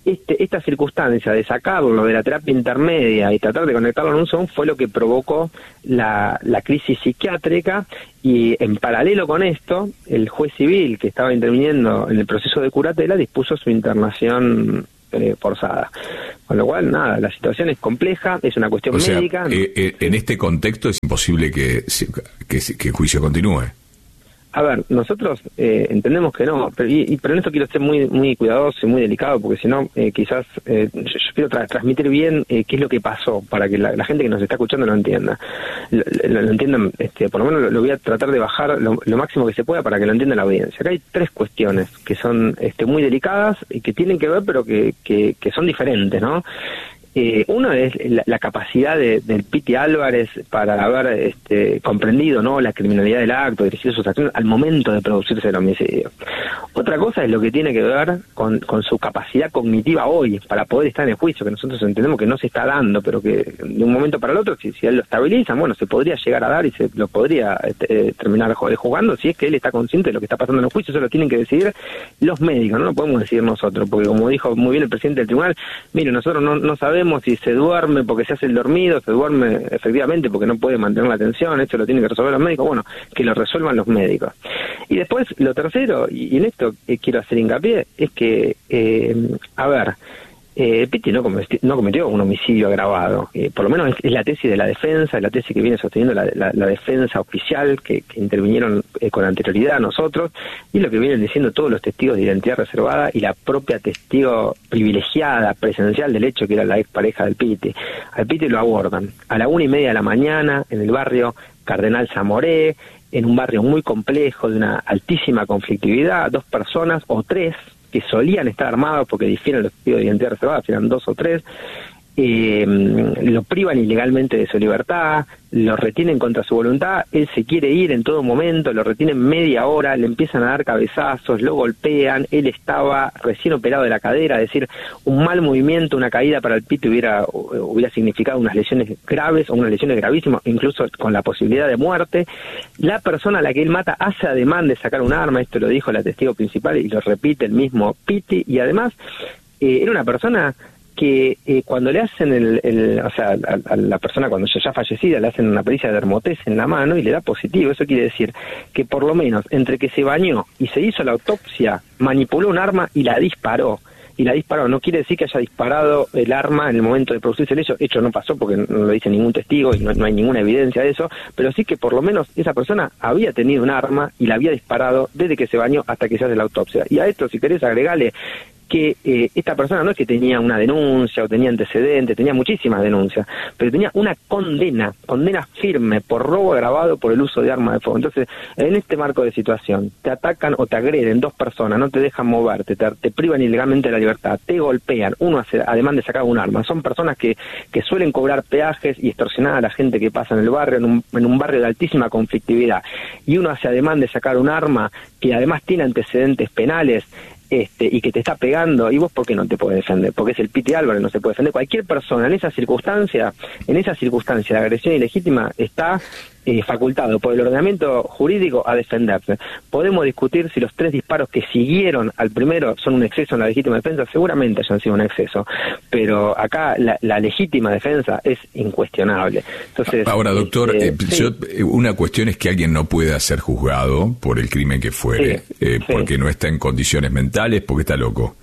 [SPEAKER 11] esta circunstancia de sacarlo de la terapia intermedia y tratar de conectarlo en un Zoom fue lo que provocó la crisis psiquiátrica, y en paralelo con esto, el juez civil que estaba interviniendo en el proceso de curatela dispuso su internación forzada. Con lo cual, nada, la situación es compleja, es una cuestión médica.
[SPEAKER 3] En este contexto es imposible que el juicio continúe.
[SPEAKER 11] A ver, nosotros entendemos que no, pero en esto quiero ser muy cuidadoso y muy delicado, porque si no, quizás yo quiero transmitir bien qué es lo que pasó, para que la gente que nos está escuchando lo entienda. Lo entiendan, por lo menos lo voy a tratar de bajar lo máximo que se pueda para que lo entienda la audiencia. Acá hay 3 cuestiones que son muy delicadas y que tienen que ver, pero que son diferentes, ¿no? Uno es la capacidad del Piti Álvarez para haber comprendido, ¿no?, la criminalidad del acto, dirigir sus acciones al momento de producirse el homicidio. Otra cosa es lo que tiene que ver con su capacidad cognitiva hoy para poder estar en el juicio, que nosotros entendemos que no se está dando, pero que de un momento para el otro, si él lo estabiliza, bueno, se podría llegar a dar y se lo podría terminar jugando, si es que él está consciente de lo que está pasando en el juicio. Eso lo tienen que decidir los médicos, no lo podemos decidir nosotros, porque como dijo muy bien el presidente del tribunal, mire, nosotros no sabemos si se duerme porque se hace el dormido, se duerme efectivamente porque no puede mantener la atención, esto lo tienen que resolver los médicos, bueno, que lo resuelvan los médicos. Y después, lo tercero, y en esto quiero hacer hincapié, es que, Piti no cometió un homicidio agravado, por lo menos es la tesis de la defensa, es la tesis que viene sosteniendo la defensa oficial que intervinieron con anterioridad a nosotros, y lo que vienen diciendo todos los testigos de identidad reservada y la propia testigo privilegiada presencial del hecho, que era la expareja del Piti. Al Piti lo abordan a la 1:30 de la mañana en el barrio Cardenal Zamoré, en un barrio muy complejo, de una altísima conflictividad, 2 personas o 3 que solían estar armados, porque difieren los testigos de identidad reservada, eran 2 o 3, lo privan ilegalmente de su libertad, lo retienen contra su voluntad, él se quiere ir en todo momento, lo retienen media hora, le empiezan a dar cabezazos, lo golpean, él estaba recién operado de la cadera, es decir, un mal movimiento, una caída para el Piti hubiera significado unas lesiones graves o unas lesiones gravísimas, incluso con la posibilidad de muerte. La persona a la que él mata hace ademán de sacar un arma, esto lo dijo la testigo principal y lo repite el mismo Piti, y además era una persona que cuando le hacen a la persona cuando ya fallecida le hacen una pericia de dermotez en la mano y le da positivo. Eso quiere decir que por lo menos entre que se bañó y se hizo la autopsia, manipuló un arma y la disparó. No quiere decir que haya disparado el arma en el momento de producirse el hecho no pasó porque no lo dice ningún testigo y no hay ninguna evidencia de eso, pero sí que por lo menos esa persona había tenido un arma y la había disparado desde que se bañó hasta que se hace la autopsia. Y a esto, si querés agregarle que esta persona no es que tenía una denuncia o tenía antecedentes, tenía muchísimas denuncias, pero tenía una condena firme por robo agravado por el uso de arma de fuego. Entonces, en este marco de situación, te atacan o te agreden 2 personas, no te dejan moverte, te privan ilegalmente de la libertad, te golpean, uno hace ademán de sacar un arma. Son personas que suelen cobrar peajes y extorsionar a la gente que pasa en el barrio, en un barrio de altísima conflictividad, y uno hace ademán de sacar un arma que además tiene antecedentes penales, y que te está pegando, y vos ¿por qué no te puedes defender? Porque es el Piti Álvarez, no se puede defender. Cualquier persona en esa circunstancia, la agresión ilegítima está facultado por el ordenamiento jurídico a defenderse. Podemos discutir si los 3 disparos que siguieron al primero son un exceso en la legítima defensa, seguramente hayan sido un exceso, pero acá la legítima defensa es incuestionable. Entonces,
[SPEAKER 3] ahora, doctor, una cuestión es que alguien no pueda ser juzgado por el crimen que fuere, porque no está en condiciones mentales, porque está loco.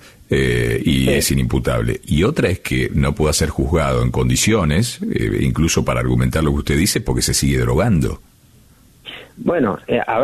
[SPEAKER 3] Es inimputable. Y otra es que no pueda ser juzgado en condiciones, incluso para argumentar lo que usted dice, porque se sigue drogando.
[SPEAKER 11] Bueno,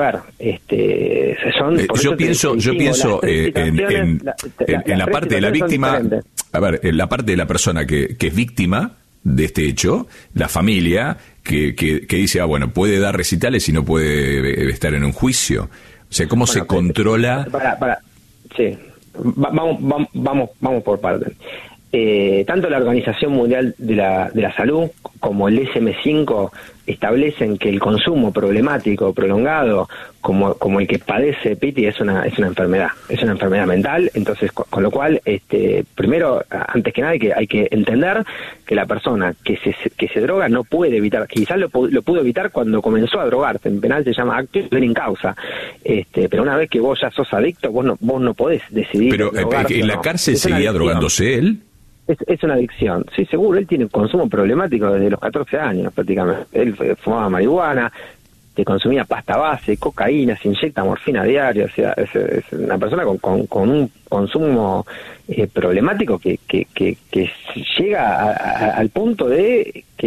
[SPEAKER 3] yo pienso en la parte de la víctima. A ver, en la parte de la persona que es víctima de este hecho, la familia que dice, bueno, puede dar recitales y no puede estar en un juicio. O sea, ¿cómo se controla?
[SPEAKER 11] Sí. Vamos por partes. tanto la Organización Mundial de la Salud como el DSM-5 establecen que el consumo problemático, prolongado, como el que padece Piti, es una enfermedad mental. Entonces, con lo cual, primero, antes que nada, hay que entender que la persona que se droga no puede evitar, quizás lo pudo evitar cuando comenzó a drogarse. En penal se llama acto in causa, pero una vez que vos ya sos adicto, vos no podés decidir.
[SPEAKER 3] Pero en la cárcel seguía drogándose él.
[SPEAKER 11] Es una adicción, sí, seguro. Él tiene un consumo problemático desde los 14 años prácticamente. Él fumaba marihuana, consumía pasta base, cocaína, se inyecta morfina a diario. O sea, es una persona con un consumo problemático que llega al punto de que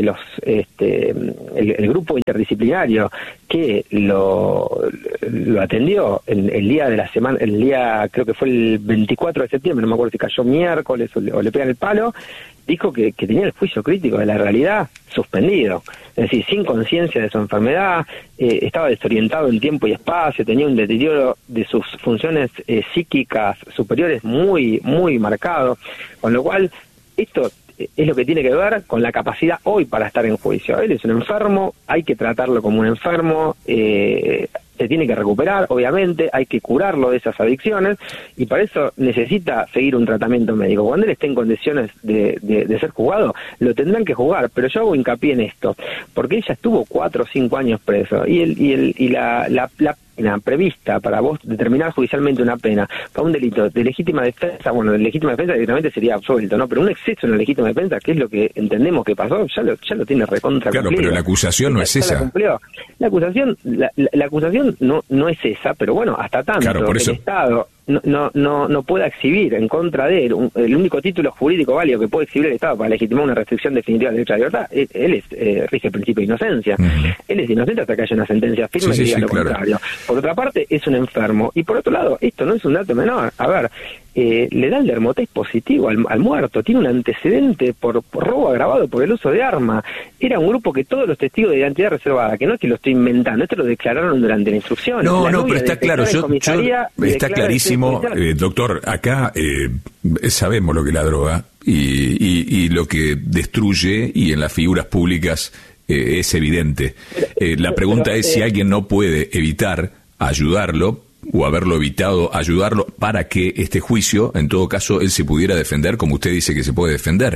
[SPEAKER 11] el grupo interdisciplinario que lo atendió el día de la semana, creo que fue el 24 de septiembre, no me acuerdo si cayó miércoles o le pegan el palo, dijo que tenía el juicio crítico de la realidad suspendido, es decir, sin conciencia de su enfermedad, estaba desorientado en tiempo y espacio, tenía un deterioro de sus funciones psíquicas superiores muy, muy marcado, con lo cual esto es lo que tiene que ver con la capacidad hoy para estar en juicio. Él es un enfermo, hay que tratarlo como un enfermo, se tiene que recuperar, obviamente, hay que curarlo de esas adicciones, y para eso necesita seguir un tratamiento médico. Cuando él esté en condiciones de ser juzgado, lo tendrán que juzgar, pero yo hago hincapié en esto, porque ella estuvo 4 o 5 años preso, y la pena prevista para vos determinar judicialmente una pena para un delito de legítima defensa, bueno, de legítima defensa directamente sería absuelto, ¿no? Pero un exceso en la legítima defensa, que es lo que entendemos que pasó, ya lo tiene recontra
[SPEAKER 3] claro,
[SPEAKER 11] cumplido.
[SPEAKER 3] Pero la acusación no es esa.
[SPEAKER 11] La acusación no es esa, pero bueno, hasta tanto
[SPEAKER 3] claro, por eso.
[SPEAKER 11] El Estado no pueda exhibir en contra de él el único título jurídico válido que puede exhibir el Estado para legitimar una restricción definitiva del derecho a la libertad, él rige el principio de inocencia. Él es inocente hasta que haya una sentencia firme que diga lo contrario. Por otra parte, es un enfermo, y por otro lado, esto no es un dato menor. A ver, le dan dermotest positivo al muerto, tiene un antecedente por robo agravado por el uso de arma. Era un grupo que todos los testigos de identidad reservada, que no es que lo estoy inventando, esto lo declararon durante la instrucción.
[SPEAKER 3] No, pero está claro, está clarísimo, doctor, acá sabemos lo que es la droga y lo que destruye, y en las figuras públicas es evidente. La pregunta es si alguien no puede evitar ayudarlo, o haberlo evitado, ayudarlo para que este juicio, en todo caso, él se pudiera defender como usted dice que se puede defender.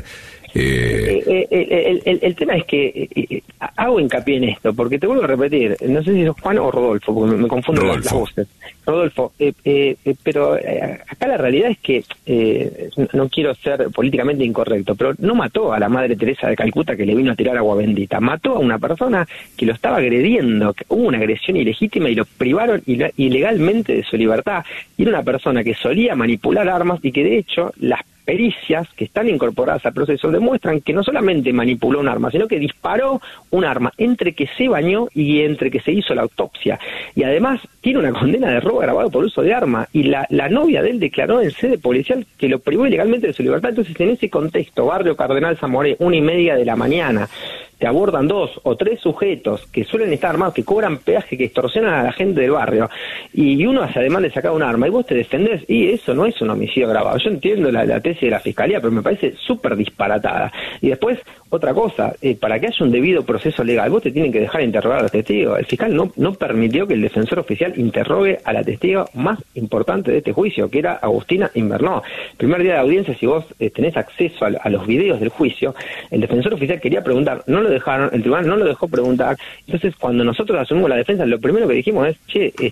[SPEAKER 11] El tema es que hago hincapié en esto, porque te vuelvo a repetir, no sé si es Juan o Rodolfo, porque me confundo las voces. Rodolfo, pero acá la realidad es que, no quiero ser políticamente incorrecto, pero no mató a la Madre Teresa de Calcuta que le vino a tirar agua bendita, mató a una persona que lo estaba agrediendo, que hubo una agresión ilegítima y lo privaron ilegalmente de su libertad, y era una persona que solía manipular armas y que de hecho las pericias que están incorporadas al proceso demuestran que no solamente manipuló un arma, sino que disparó un arma entre que se bañó y entre que se hizo la autopsia. Y además tiene una condena de robo agravado por uso de arma, y la novia de él declaró en sede policial que lo privó ilegalmente de su libertad. Entonces, en ese contexto, barrio Cardenal Zamoré, 1:30 de la mañana, te abordan 2 o 3 sujetos que suelen estar armados, que cobran peaje, que extorsionan a la gente del barrio, y uno hace además de sacar un arma, y vos te defendés, y eso no es un homicidio agravado. Yo entiendo la tesis de la Fiscalía, pero me parece súper disparatada. Y después, otra cosa, para que haya un debido proceso legal, vos te tienen que dejar interrogar a los testigos. El fiscal no permitió que el defensor oficial interrogue a la testigo más importante de este juicio, que era Agustina Invernó. El primer día de audiencia, si vos tenés acceso a los videos del juicio, el defensor oficial quería preguntar, no lo dejaron, el tribunal no lo dejó preguntar. Entonces, cuando nosotros asumimos la defensa, lo primero que dijimos es,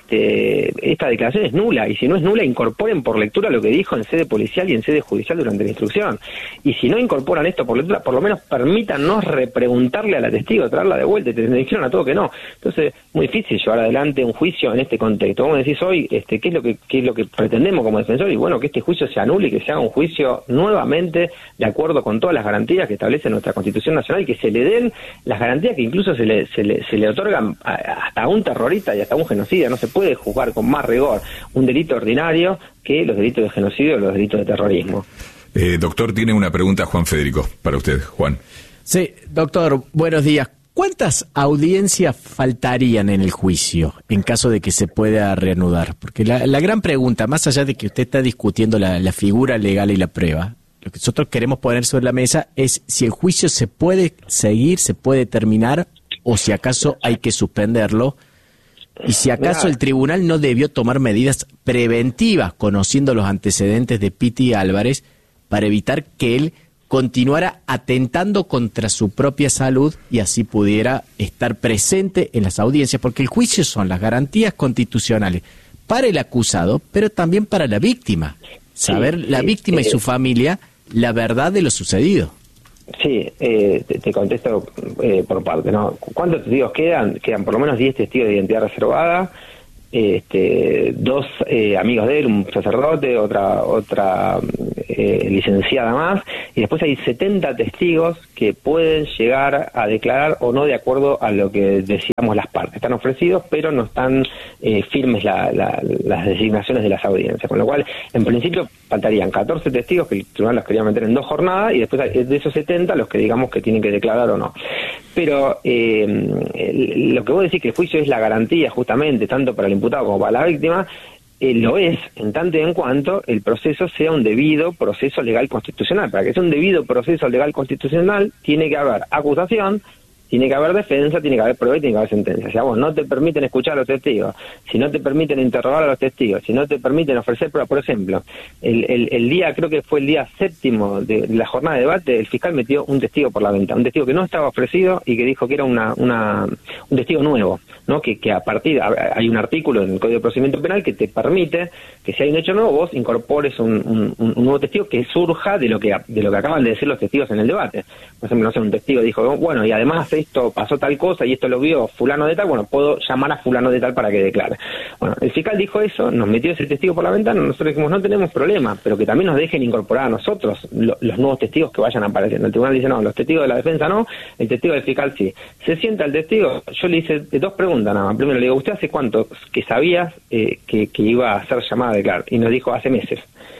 [SPEAKER 11] esta declaración es nula, y si no es nula, incorporen por lectura lo que dijo en sede policial y en sede judicial durante la instrucción. Y si no incorporan esto por lectura, por lo menos permítannos repreguntarle a la testigo, traerla de vuelta, y te dijeron a todo que no. Entonces, muy difícil llevar adelante un juicio en este contexto. Vos me decís hoy, ¿qué es lo que pretendemos como defensor? Y bueno, que este juicio se anule y que se haga un juicio nuevamente de acuerdo con todas las garantías que establece nuestra Constitución Nacional, y que se le den las garantías que incluso se le otorgan hasta a un terrorista y hasta a un genocida. No se puede juzgar con más rigor un delito ordinario que los delitos de genocidio o los delitos de terrorismo.
[SPEAKER 3] Doctor, tiene una pregunta Juan Federico para usted, Juan.
[SPEAKER 6] Sí, doctor, buenos días. ¿Cuántas audiencias faltarían en el juicio en caso de que se pueda reanudar? Porque la gran pregunta, más allá de que usted está discutiendo la figura legal y la prueba, lo que nosotros queremos poner sobre la mesa es si el juicio se puede seguir, se puede terminar, o si acaso hay que suspenderlo, y si acaso el tribunal no debió tomar medidas preventivas, conociendo los antecedentes de Piti Álvarez, para evitar que él continuara atentando contra su propia salud y así pudiera estar presente en las audiencias, porque el juicio son las garantías constitucionales para el acusado, pero también para la víctima. Saber la víctima y su familia la verdad de lo sucedido.
[SPEAKER 11] Sí, te contesto por parte, ¿no? ¿Cuántos testigos quedan? Quedan por lo menos 10 testigos de identidad reservada, 2 amigos de él, un sacerdote, otra licenciada más, y después hay 70 testigos que pueden llegar a declarar o no de acuerdo a lo que decíamos las partes. Están ofrecidos, pero no están firmes las designaciones de las audiencias, con lo cual, en principio, faltarían 14 testigos que el tribunal los quería meter en 2 jornadas, y después de esos 70 los que digamos que tienen que declarar o no. Pero lo que vos decís que el juicio es la garantía justamente, tanto para el imputado como para la víctima, lo es en tanto y en cuanto el proceso sea un debido proceso legal constitucional. Para que sea un debido proceso legal constitucional tiene que haber acusación, tiene que haber defensa, tiene que haber prueba y tiene que haber sentencia. Si a vos no te permiten escuchar a los testigos, si no te permiten interrogar a los testigos, si no te permiten ofrecer pruebas, por ejemplo, el día, creo que fue el día 7º de la jornada de debate, el fiscal metió un testigo por la ventana, un testigo que no estaba ofrecido y que dijo que era un testigo nuevo, ¿no? Que a partir, hay un artículo en el Código de Procedimiento Penal que te permite que si hay un hecho nuevo, vos incorpores un nuevo testigo que surja de lo que acaban de decir los testigos en el debate. Por ejemplo, no sé, un testigo dijo, bueno, y además esto pasó tal cosa y esto lo vio fulano de tal, bueno, puedo llamar a fulano de tal para que declare. Bueno, el fiscal dijo eso, nos metió ese testigo por la ventana, nosotros dijimos, no tenemos problema, pero que también nos dejen incorporar a nosotros los nuevos testigos que vayan apareciendo. El tribunal dice, no, los testigos de la defensa no, el testigo del fiscal sí. Se sienta el testigo, yo le hice 2 preguntas nada más. Primero le digo, ¿usted hace cuánto que sabías que iba a ser llamada a declarar? Y nos dijo, hace meses.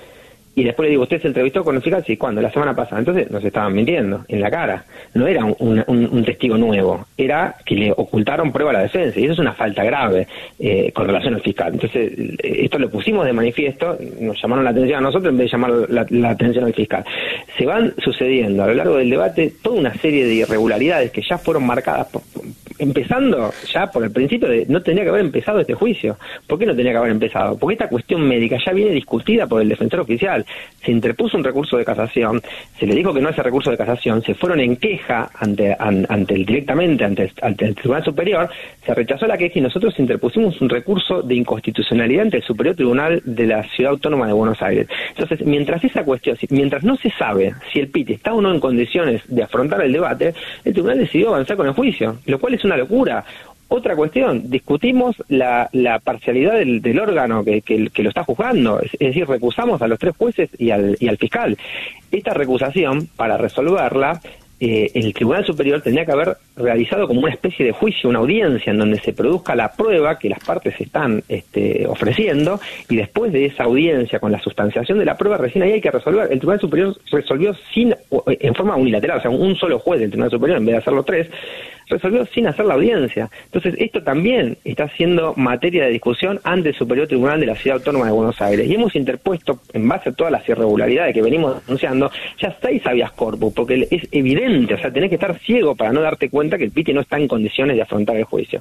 [SPEAKER 11] Y después le digo, ¿usted se entrevistó con el fiscal? Sí, ¿cuándo? La semana pasada. Entonces nos estaban mintiendo en la cara. No era un testigo nuevo, era que le ocultaron prueba a la defensa, y eso es una falta grave con relación al fiscal. Entonces, esto lo pusimos de manifiesto, nos llamaron la atención a nosotros en vez de llamar la atención al fiscal. Se van sucediendo a lo largo del debate toda una serie de irregularidades que ya fueron marcadas empezando ya por el principio de no tenía que haber empezado este juicio. ¿Por qué no tenía que haber empezado? Porque esta cuestión médica ya viene discutida por el defensor oficial. Se interpuso un recurso de casación, se le dijo que no ese recurso de casación, se fueron en queja directamente ante el Tribunal Superior, se rechazó la queja y nosotros interpusimos un recurso de inconstitucionalidad ante el Superior Tribunal de la Ciudad Autónoma de Buenos Aires. Entonces, mientras no se sabe si el PIT está o no en condiciones de afrontar el debate, el tribunal decidió avanzar con el juicio, lo cual es una locura. Otra cuestión, discutimos la parcialidad del órgano que lo está juzgando, es decir, recusamos a los 3 jueces y al fiscal. Esta recusación, para resolverla, el Tribunal Superior tendría que haber realizado como una especie de juicio, una audiencia en donde se produzca la prueba que las partes están ofreciendo, y después de esa audiencia con la sustanciación de la prueba, recién ahí hay que resolver. El Tribunal Superior resolvió en forma unilateral, o sea, un solo juez del Tribunal Superior, en vez de hacerlo 3, resolvió sin hacer la audiencia. Entonces, esto también está siendo materia de discusión ante el Superior Tribunal de la Ciudad Autónoma de Buenos Aires. Y hemos interpuesto, en base a todas las irregularidades que venimos denunciando, ya 6 habeas corpus, porque es evidente, o sea, tenés que estar ciego para no darte cuenta que el PIT no está en condiciones de afrontar el juicio.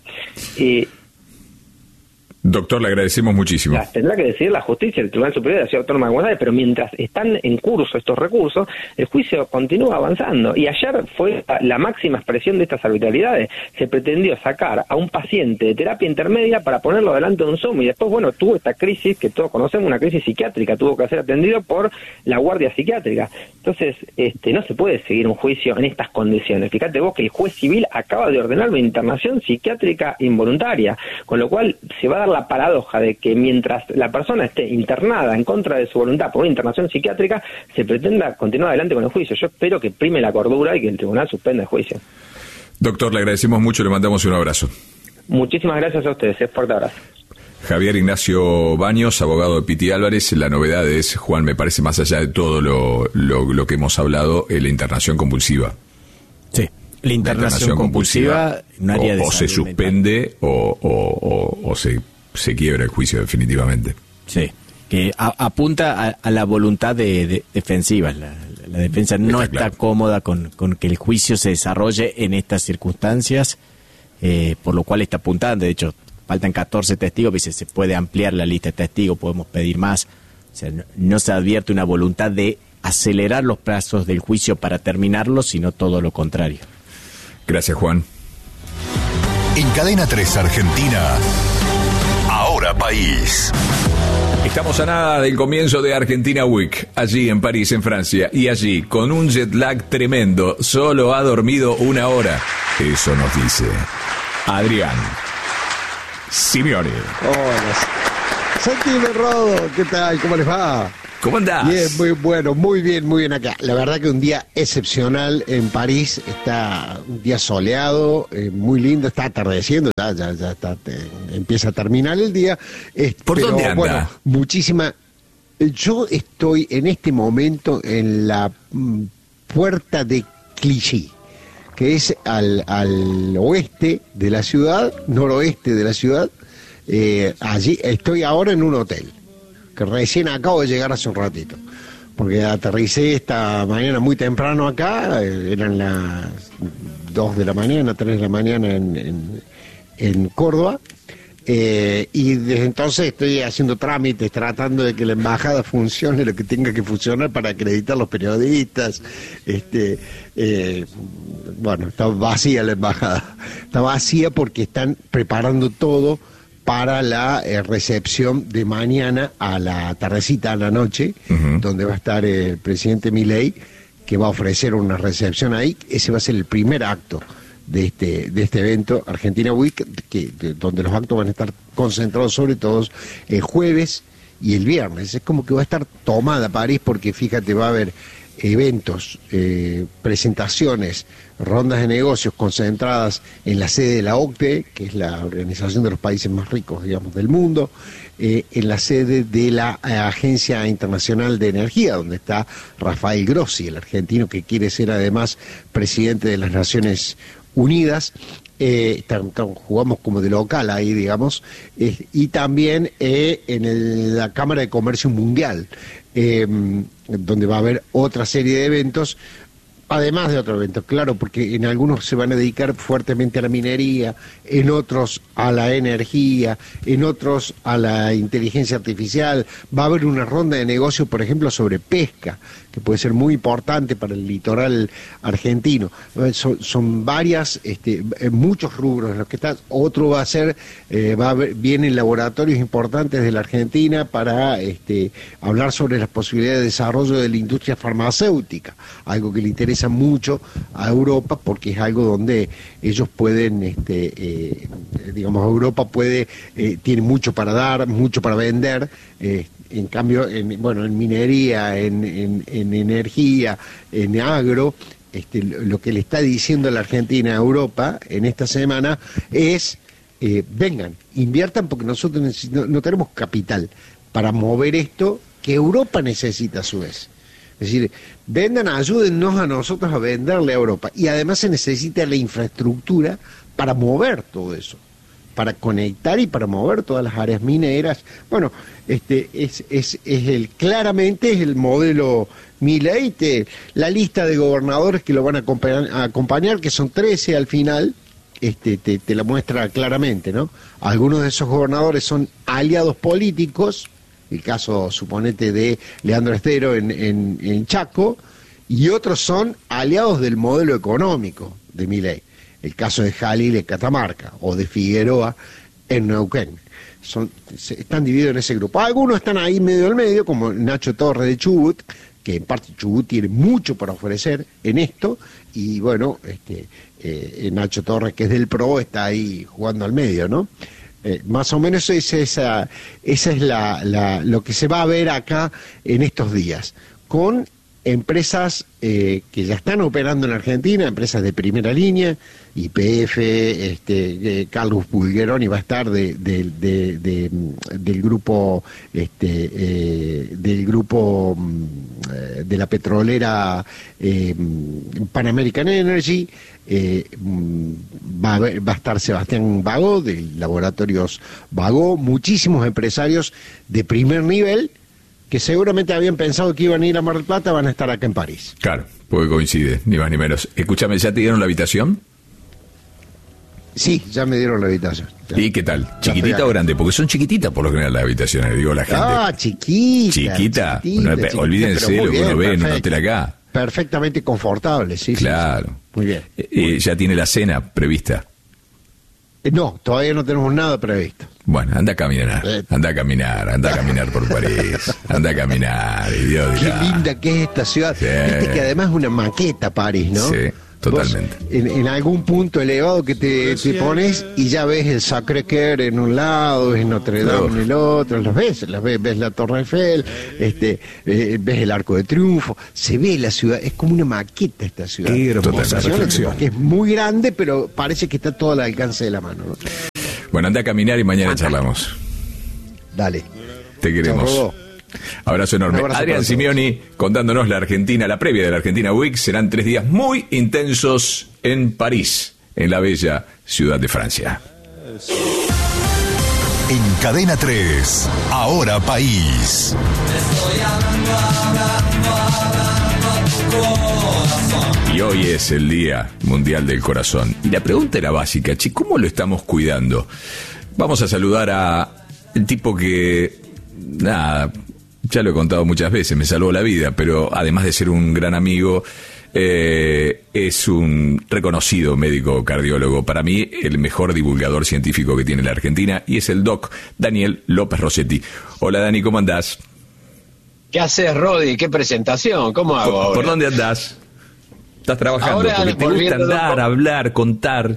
[SPEAKER 3] Doctor, le agradecemos muchísimo.
[SPEAKER 11] Tendrá que decidir la justicia del Tribunal Superior de la Ciudad Autónoma de Buenos Aires, pero mientras están en curso estos recursos, el juicio continúa avanzando. Y ayer fue la máxima expresión de estas arbitrariedades. Se pretendió sacar a un paciente de terapia intermedia para ponerlo delante de un Zoom, y después, bueno, tuvo esta crisis que todos conocemos, una crisis psiquiátrica, tuvo que ser atendido por la guardia psiquiátrica. Entonces, no se puede seguir un juicio en estas condiciones. Fíjate vos que el juez civil acaba de ordenar una internación psiquiátrica involuntaria, con lo cual se va a dar la paradoja de que mientras la persona esté internada en contra de su voluntad por una internación psiquiátrica, se pretenda continuar adelante con el juicio. Yo espero que prime la cordura y que el tribunal suspenda el juicio.
[SPEAKER 3] Doctor, le agradecemos mucho, le mandamos un abrazo.
[SPEAKER 11] Muchísimas gracias a ustedes, fuerte abrazo.
[SPEAKER 3] Javier Ignacio Baños, abogado de Piti Álvarez. La novedad es, Juan, me parece, más allá de todo lo que hemos hablado, la internación compulsiva.
[SPEAKER 6] Sí. La internación compulsiva, un área de
[SPEAKER 3] o se suspende o se quiebra el juicio definitivamente.
[SPEAKER 6] Sí, que apunta a la voluntad defensiva, La defensa no está cómoda con que el juicio se desarrolle en estas circunstancias, por lo cual está apuntando. De hecho, faltan 14 testigos, dice, se puede ampliar la lista de testigos, podemos pedir más. O sea, no se advierte una voluntad de acelerar los plazos del juicio para terminarlo, sino todo lo contrario.
[SPEAKER 3] Gracias, Juan.
[SPEAKER 4] En Cadena 3 Argentina, Ahora País.
[SPEAKER 3] Estamos a nada del comienzo de Argentina Week, allí en París, en Francia, y allí, con un jet lag tremendo, solo ha dormido 1 hora. Eso nos dice Adrián Simeone.
[SPEAKER 12] Hola, Santi Rodo, ¿qué tal? ¿Cómo les va?
[SPEAKER 3] ¿Cómo andás?
[SPEAKER 12] Bien, muy bueno, muy bien acá. La verdad que un día excepcional en París, está un día soleado, muy lindo, está atardeciendo, ya está, empieza a terminar el día.
[SPEAKER 3] ¿Por dónde anda?
[SPEAKER 12] Bueno, muchísima. Yo estoy en este momento en la puerta de Clichy, que es al oeste de la ciudad, noroeste de la ciudad. Allí estoy ahora en un hotel, que recién acabo de llegar hace un ratito, porque aterricé esta mañana muy temprano acá, eran las 2 de la mañana, 3 de la mañana en Córdoba, y desde entonces estoy haciendo trámites, tratando de que la embajada funcione lo que tenga que funcionar para acreditar los periodistas. Bueno, está vacía la embajada, está vacía porque están preparando todo para la recepción de mañana a la tardecita, a la noche, donde va a estar el presidente Milei, que va a ofrecer una recepción ahí. Ese va a ser el primer acto de este evento, Argentina Week, donde los actos van a estar concentrados sobre todo el jueves y el viernes. Es como que va a estar tomada París, porque fíjate, va a haber eventos, presentaciones, rondas de negocios concentradas en la sede de la OCDE, que es la organización de los países más ricos, digamos, del mundo, en la sede de la Agencia Internacional de Energía, donde está Rafael Grossi, el argentino que quiere ser además presidente de las Naciones Unidas. Jugamos como de local ahí, digamos, y también en la Cámara de Comercio Mundial, donde va a haber otra serie de eventos, además de otros eventos, claro, porque en algunos se van a dedicar fuertemente a la minería, en otros a la energía, en otros a la inteligencia artificial. Va a haber una ronda de negocio, por ejemplo, sobre pesca, que puede ser muy importante para el litoral argentino. Son varias, muchos rubros en los que está. Otro va a ser, vienen laboratorios importantes de la Argentina para hablar sobre las posibilidades de desarrollo de la industria farmacéutica, algo que le interesa mucho a Europa, porque es algo donde ellos pueden, digamos, Europa tiene mucho para dar, mucho para vender. En cambio, en minería, en energía, en agro, lo que le está diciendo la Argentina a Europa en esta semana es, vengan, inviertan, porque nosotros no tenemos capital para mover esto que Europa necesita a su vez. Es decir, vendan, ayúdennos a nosotros a venderle a Europa. Y además se necesita la infraestructura para mover todo eso, para conectar y para mover todas las áreas mineras. Bueno, claramente es el modelo Milei. La lista de gobernadores que lo van a acompañar, que son 13 al final, te la muestra claramente, ¿no? Algunos de esos gobernadores son aliados políticos, el caso, suponete, de Leandro Estero en Chaco, y otros son aliados del modelo económico de Milei. El caso de Jalil en Catamarca, o de Figueroa en Neuquén. Están divididos en ese grupo. Algunos están ahí medio al medio, como Nacho Torres de Chubut, que en parte Chubut tiene mucho para ofrecer en esto, y bueno, Nacho Torres, que es del PRO, está ahí jugando al medio, ¿no? Más o menos esa es lo que se va a ver acá en estos días, con empresas que ya están operando en Argentina, empresas de primera línea, YPF, Carlos Bulgeroni va a estar del grupo de la petrolera Pan American Energy. Va a estar Sebastián Bagó, de Laboratorios Bagó, muchísimos empresarios de primer nivel que seguramente habían pensado que iban a ir a Mar del Plata, van a estar acá en París.
[SPEAKER 3] Claro, porque coincide, ni más ni menos. Escúchame, ¿ya te dieron la habitación?
[SPEAKER 12] Sí, ya me dieron la habitación. Ya.
[SPEAKER 3] ¿Y qué tal? ¿Chiquitita o grande? Porque son chiquititas por lo general las habitaciones, digo la gente.
[SPEAKER 12] Ah, chiquita.
[SPEAKER 3] ¿Chiquita?
[SPEAKER 12] Chiquita,
[SPEAKER 3] Olvídense de lo que uno ve en un hotel acá.
[SPEAKER 12] Perfectamente confortable, sí.
[SPEAKER 3] Claro.
[SPEAKER 12] Sí. Muy bien.
[SPEAKER 3] ¿Ya tiene la cena prevista?
[SPEAKER 12] No, todavía no tenemos nada previsto.
[SPEAKER 3] Bueno, anda a caminar por París, anda a caminar, y Dios dirá.
[SPEAKER 12] Qué linda que es esta ciudad.
[SPEAKER 3] Sí.
[SPEAKER 12] Viste que además es una maqueta París, ¿no?
[SPEAKER 3] Sí, totalmente.
[SPEAKER 12] Vos, en algún punto elevado que te pones y ya ves el Sacré-Cœur en un lado, ves Notre Dame en el otro, ves la Torre Eiffel, ves el Arco de Triunfo, se ve la ciudad, es como una maqueta esta ciudad.
[SPEAKER 3] Qué hermosa reflexión.
[SPEAKER 12] Que es muy grande, pero parece que está todo al alcance de la mano, ¿no?
[SPEAKER 3] Bueno, anda a caminar y mañana charlamos.
[SPEAKER 12] Dale.
[SPEAKER 3] Te queremos. Abrazo enorme. Adrián Simeoni contándonos la Argentina, la previa de la Argentina Week. Serán 3 días muy intensos en París, en la bella ciudad de Francia.
[SPEAKER 4] En Cadena 3, Ahora País.
[SPEAKER 3] Y hoy es el Día Mundial del Corazón. Y la pregunta era básica, ¿cómo lo estamos cuidando? Vamos a saludar a el tipo que, nada, ya lo he contado muchas veces, me salvó la vida, pero además de ser un gran amigo, es un reconocido médico cardiólogo. Para mí, el mejor divulgador científico que tiene la Argentina, y es el doc Daniel López Rossetti. Hola Dani, ¿cómo andás?
[SPEAKER 13] ¿Qué haces, Rodi? ¿Qué presentación? ¿Cómo hago?
[SPEAKER 3] ¿Por dónde andás? ¿Estás trabajando?
[SPEAKER 13] Ahora,
[SPEAKER 3] porque te gusta andar, hablar, contar.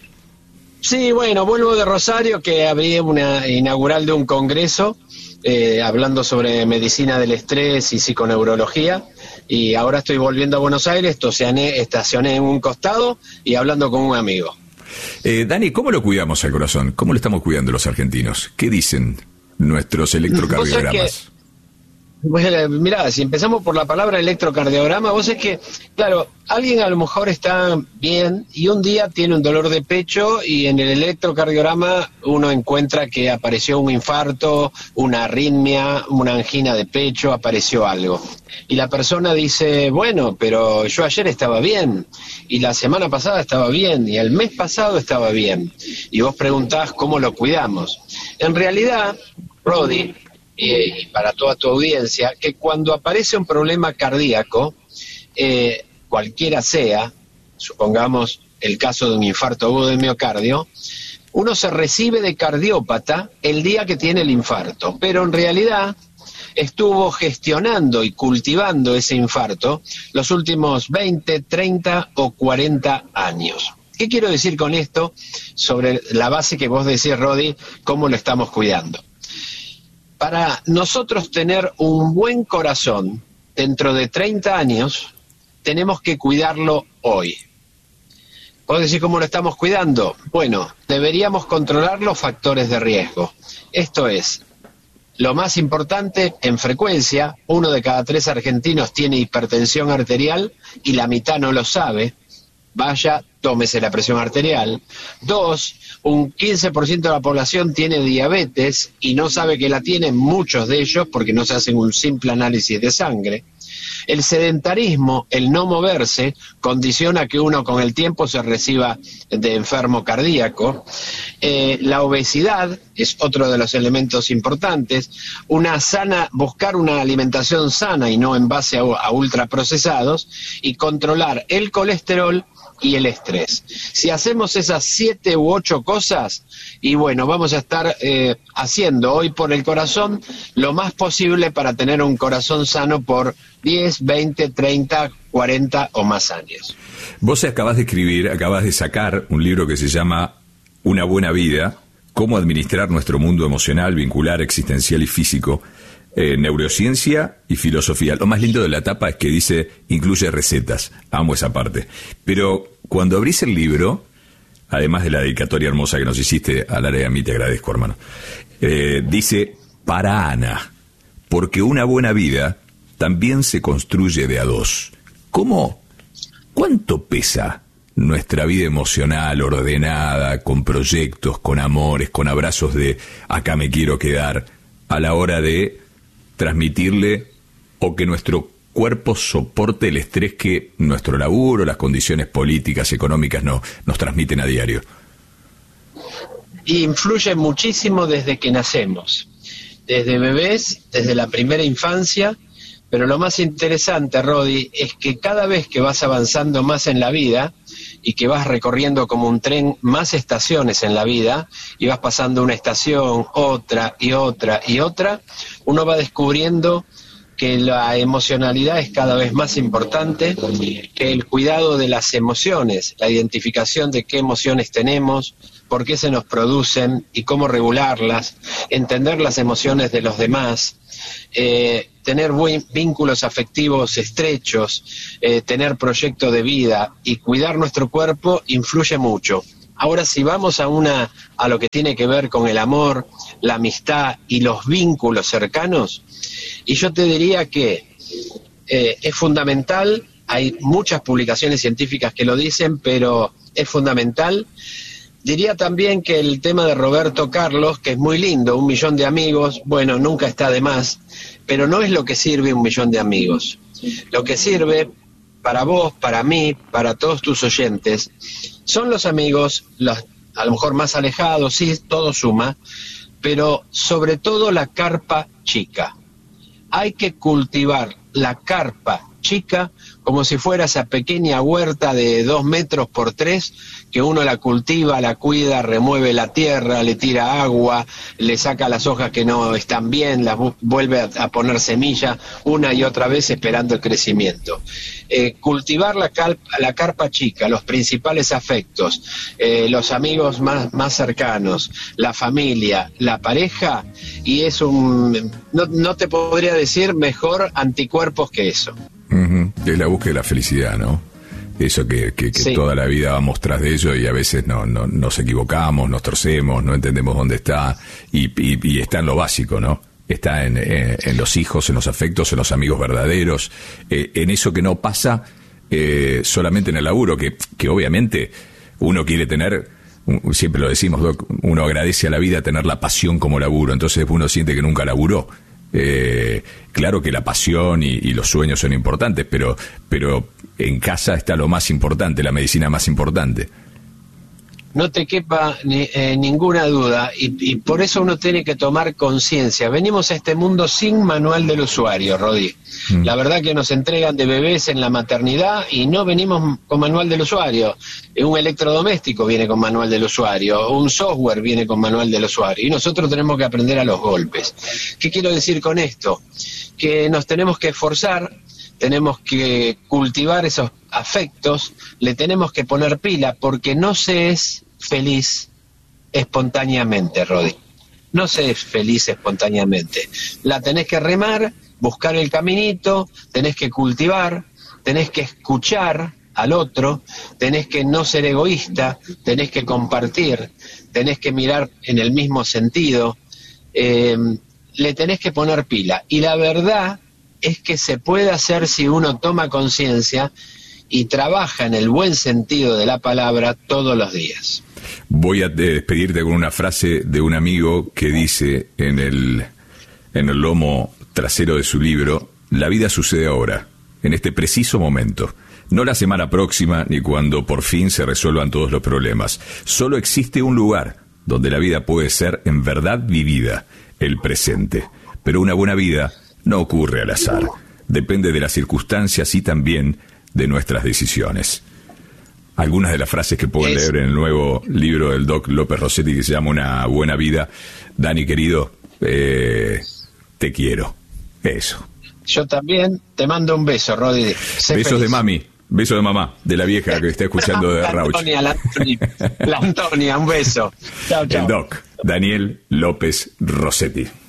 [SPEAKER 13] Sí, bueno, vuelvo de Rosario, que abrí una inaugural de un congreso hablando sobre medicina del estrés y psiconeurología, y ahora estoy volviendo a Buenos Aires, estacioné en un costado y hablando con un amigo.
[SPEAKER 3] Dani, ¿cómo lo cuidamos al corazón? ¿Cómo lo estamos cuidando los argentinos? ¿Qué dicen nuestros electrocardiogramas?
[SPEAKER 13] Bueno, mirá, si empezamos por la palabra electrocardiograma, vos es que, claro, alguien a lo mejor está bien y un día tiene un dolor de pecho y en el electrocardiograma uno encuentra que apareció un infarto, una arritmia, una angina de pecho, apareció algo. Y la persona dice, bueno, pero yo ayer estaba bien, y la semana pasada estaba bien, y el mes pasado estaba bien. Y vos preguntás cómo lo cuidamos. En realidad, Rodi, y para toda tu audiencia, que cuando aparece un problema cardíaco, cualquiera sea, supongamos el caso de un infarto agudo de miocardio, uno se recibe de cardiópata el día que tiene el infarto, pero en realidad estuvo gestionando y cultivando ese infarto los últimos 20, 30 o 40 años. ¿Qué quiero decir con esto sobre la base que vos decís, Rodi, cómo lo estamos cuidando? Para nosotros tener un buen corazón dentro de 30 años, tenemos que cuidarlo hoy. ¿Puedo decir cómo lo estamos cuidando? Bueno, deberíamos controlar los factores de riesgo. Esto es, lo más importante en frecuencia, 1 de cada 3 argentinos tiene hipertensión arterial y la mitad no lo sabe. Vaya, tómese la presión arterial. 2, un 15% de la población tiene diabetes y no sabe que la tienen muchos de ellos porque no se hacen un simple análisis de sangre. El sedentarismo, el no moverse, condiciona que uno con el tiempo se reciba de enfermo cardíaco. La obesidad es otro de los elementos importantes. Buscar una alimentación sana y no en base a ultraprocesados, y controlar el colesterol y el estrés. Si hacemos esas 7 u 8 cosas, y bueno, vamos a estar haciendo hoy por el corazón lo más posible para tener un corazón sano por 10, 20, 30, 40 o más años.
[SPEAKER 3] Vos acabás de sacar un libro que se llama Una buena vida, cómo administrar nuestro mundo emocional, vincular, existencial y físico, neurociencia y filosofía. Lo más lindo de la tapa es que dice, incluye recetas. Amo esa parte. Pero cuando abrís el libro, además de la dedicatoria hermosa que nos hiciste al área, a mí te agradezco, hermano, dice, para Ana, porque una buena vida también se construye de a dos. ¿Cómo? ¿Cuánto pesa nuestra vida emocional ordenada, con proyectos, con amores, con abrazos de acá me quiero quedar, a la hora de transmitirle o que nuestro cuerpo soporte el estrés que nuestro laburo, las condiciones políticas, económicas nos transmiten a diario?
[SPEAKER 13] Influye muchísimo desde que nacemos, desde bebés, desde la primera infancia, pero lo más interesante, Rodi, es que cada vez que vas avanzando más en la vida y que vas recorriendo como un tren más estaciones en la vida y vas pasando una estación, otra y otra y otra, uno va descubriendo que la emocionalidad es cada vez más importante, que el cuidado de las emociones, la identificación de qué emociones tenemos, por qué se nos producen y cómo regularlas, entender las emociones de los demás, tener vínculos afectivos estrechos, tener proyecto de vida y cuidar nuestro cuerpo influye mucho. Ahora, si vamos a lo que tiene que ver con el amor, la amistad y los vínculos cercanos, y yo te diría que es fundamental, hay muchas publicaciones científicas que lo dicen, pero es fundamental. Diría también que el tema de Roberto Carlos, que es muy lindo, 1 millón de amigos, bueno, nunca está de más, pero no es lo que sirve 1 millón de amigos. Lo que sirve para vos, para mí, para todos tus oyentes, son los amigos, a lo mejor más alejados, sí, todo suma, pero sobre todo la carpa chica. Hay que cultivar la carpa chica como si fuera esa pequeña huerta de 2 metros por 3, que uno la cultiva, la cuida, remueve la tierra, le tira agua, le saca las hojas que no están bien, las vuelve a poner semilla una y otra vez esperando el crecimiento. Cultivar la carpa chica, los principales afectos, los amigos más cercanos, la familia, la pareja, y es no te podría decir mejor anticuerpos que eso.
[SPEAKER 3] Es la búsqueda de la felicidad, ¿no? Eso que sí, toda la vida vamos tras de ello y a veces no nos equivocamos, nos torcemos, no entendemos dónde está y está en lo básico, ¿no? Está en los hijos, en los afectos, en los amigos verdaderos, en eso que no pasa solamente en el laburo, que obviamente uno quiere tener, siempre lo decimos, Doc, uno agradece a la vida tener la pasión como laburo, entonces uno siente que nunca laburó. Claro que la pasión y los sueños son importantes, pero en casa está lo más importante, la medicina más importante.
[SPEAKER 13] No te quepa ninguna duda, y por eso uno tiene que tomar conciencia. Venimos a este mundo sin manual del usuario, Rodi. La verdad que nos entregan de bebés en la maternidad y no venimos con manual del usuario. Un electrodoméstico viene con manual del usuario, un software viene con manual del usuario, y nosotros tenemos que aprender a los golpes. ¿Qué quiero decir con esto? Que nos tenemos que esforzar, tenemos que cultivar esos afectos, le tenemos que poner pila, porque no se es feliz espontáneamente, Rodi. No se es feliz espontáneamente. La tenés que remar, buscar el caminito, tenés que cultivar, tenés que escuchar al otro, tenés que no ser egoísta, tenés que compartir, tenés que mirar en el mismo sentido, le tenés que poner pila. Y la verdad es que se puede hacer si uno toma conciencia y trabaja en el buen sentido de la palabra todos los días.
[SPEAKER 3] Voy a despedirte con una frase de un amigo que dice en el lomo trasero de su libro: la vida sucede ahora, en este preciso momento, no la semana próxima ni cuando por fin se resuelvan todos los problemas. Solo existe un lugar donde la vida puede ser en verdad vivida, el presente. Pero una buena vida no ocurre al azar, depende de las circunstancias y también de nuestras decisiones. Algunas de las frases que pueden leer en el nuevo libro del Doc López Rossetti, que se llama Una buena vida. Dani, querido, te quiero. Eso.
[SPEAKER 13] Yo también te mando un beso, Rodi.
[SPEAKER 3] Besos feliz. De mami, beso de mamá, de la vieja que está escuchando de Rauch.
[SPEAKER 13] La Antonia, un beso. Chao, chao.
[SPEAKER 3] El Doc, Daniel López Rossetti.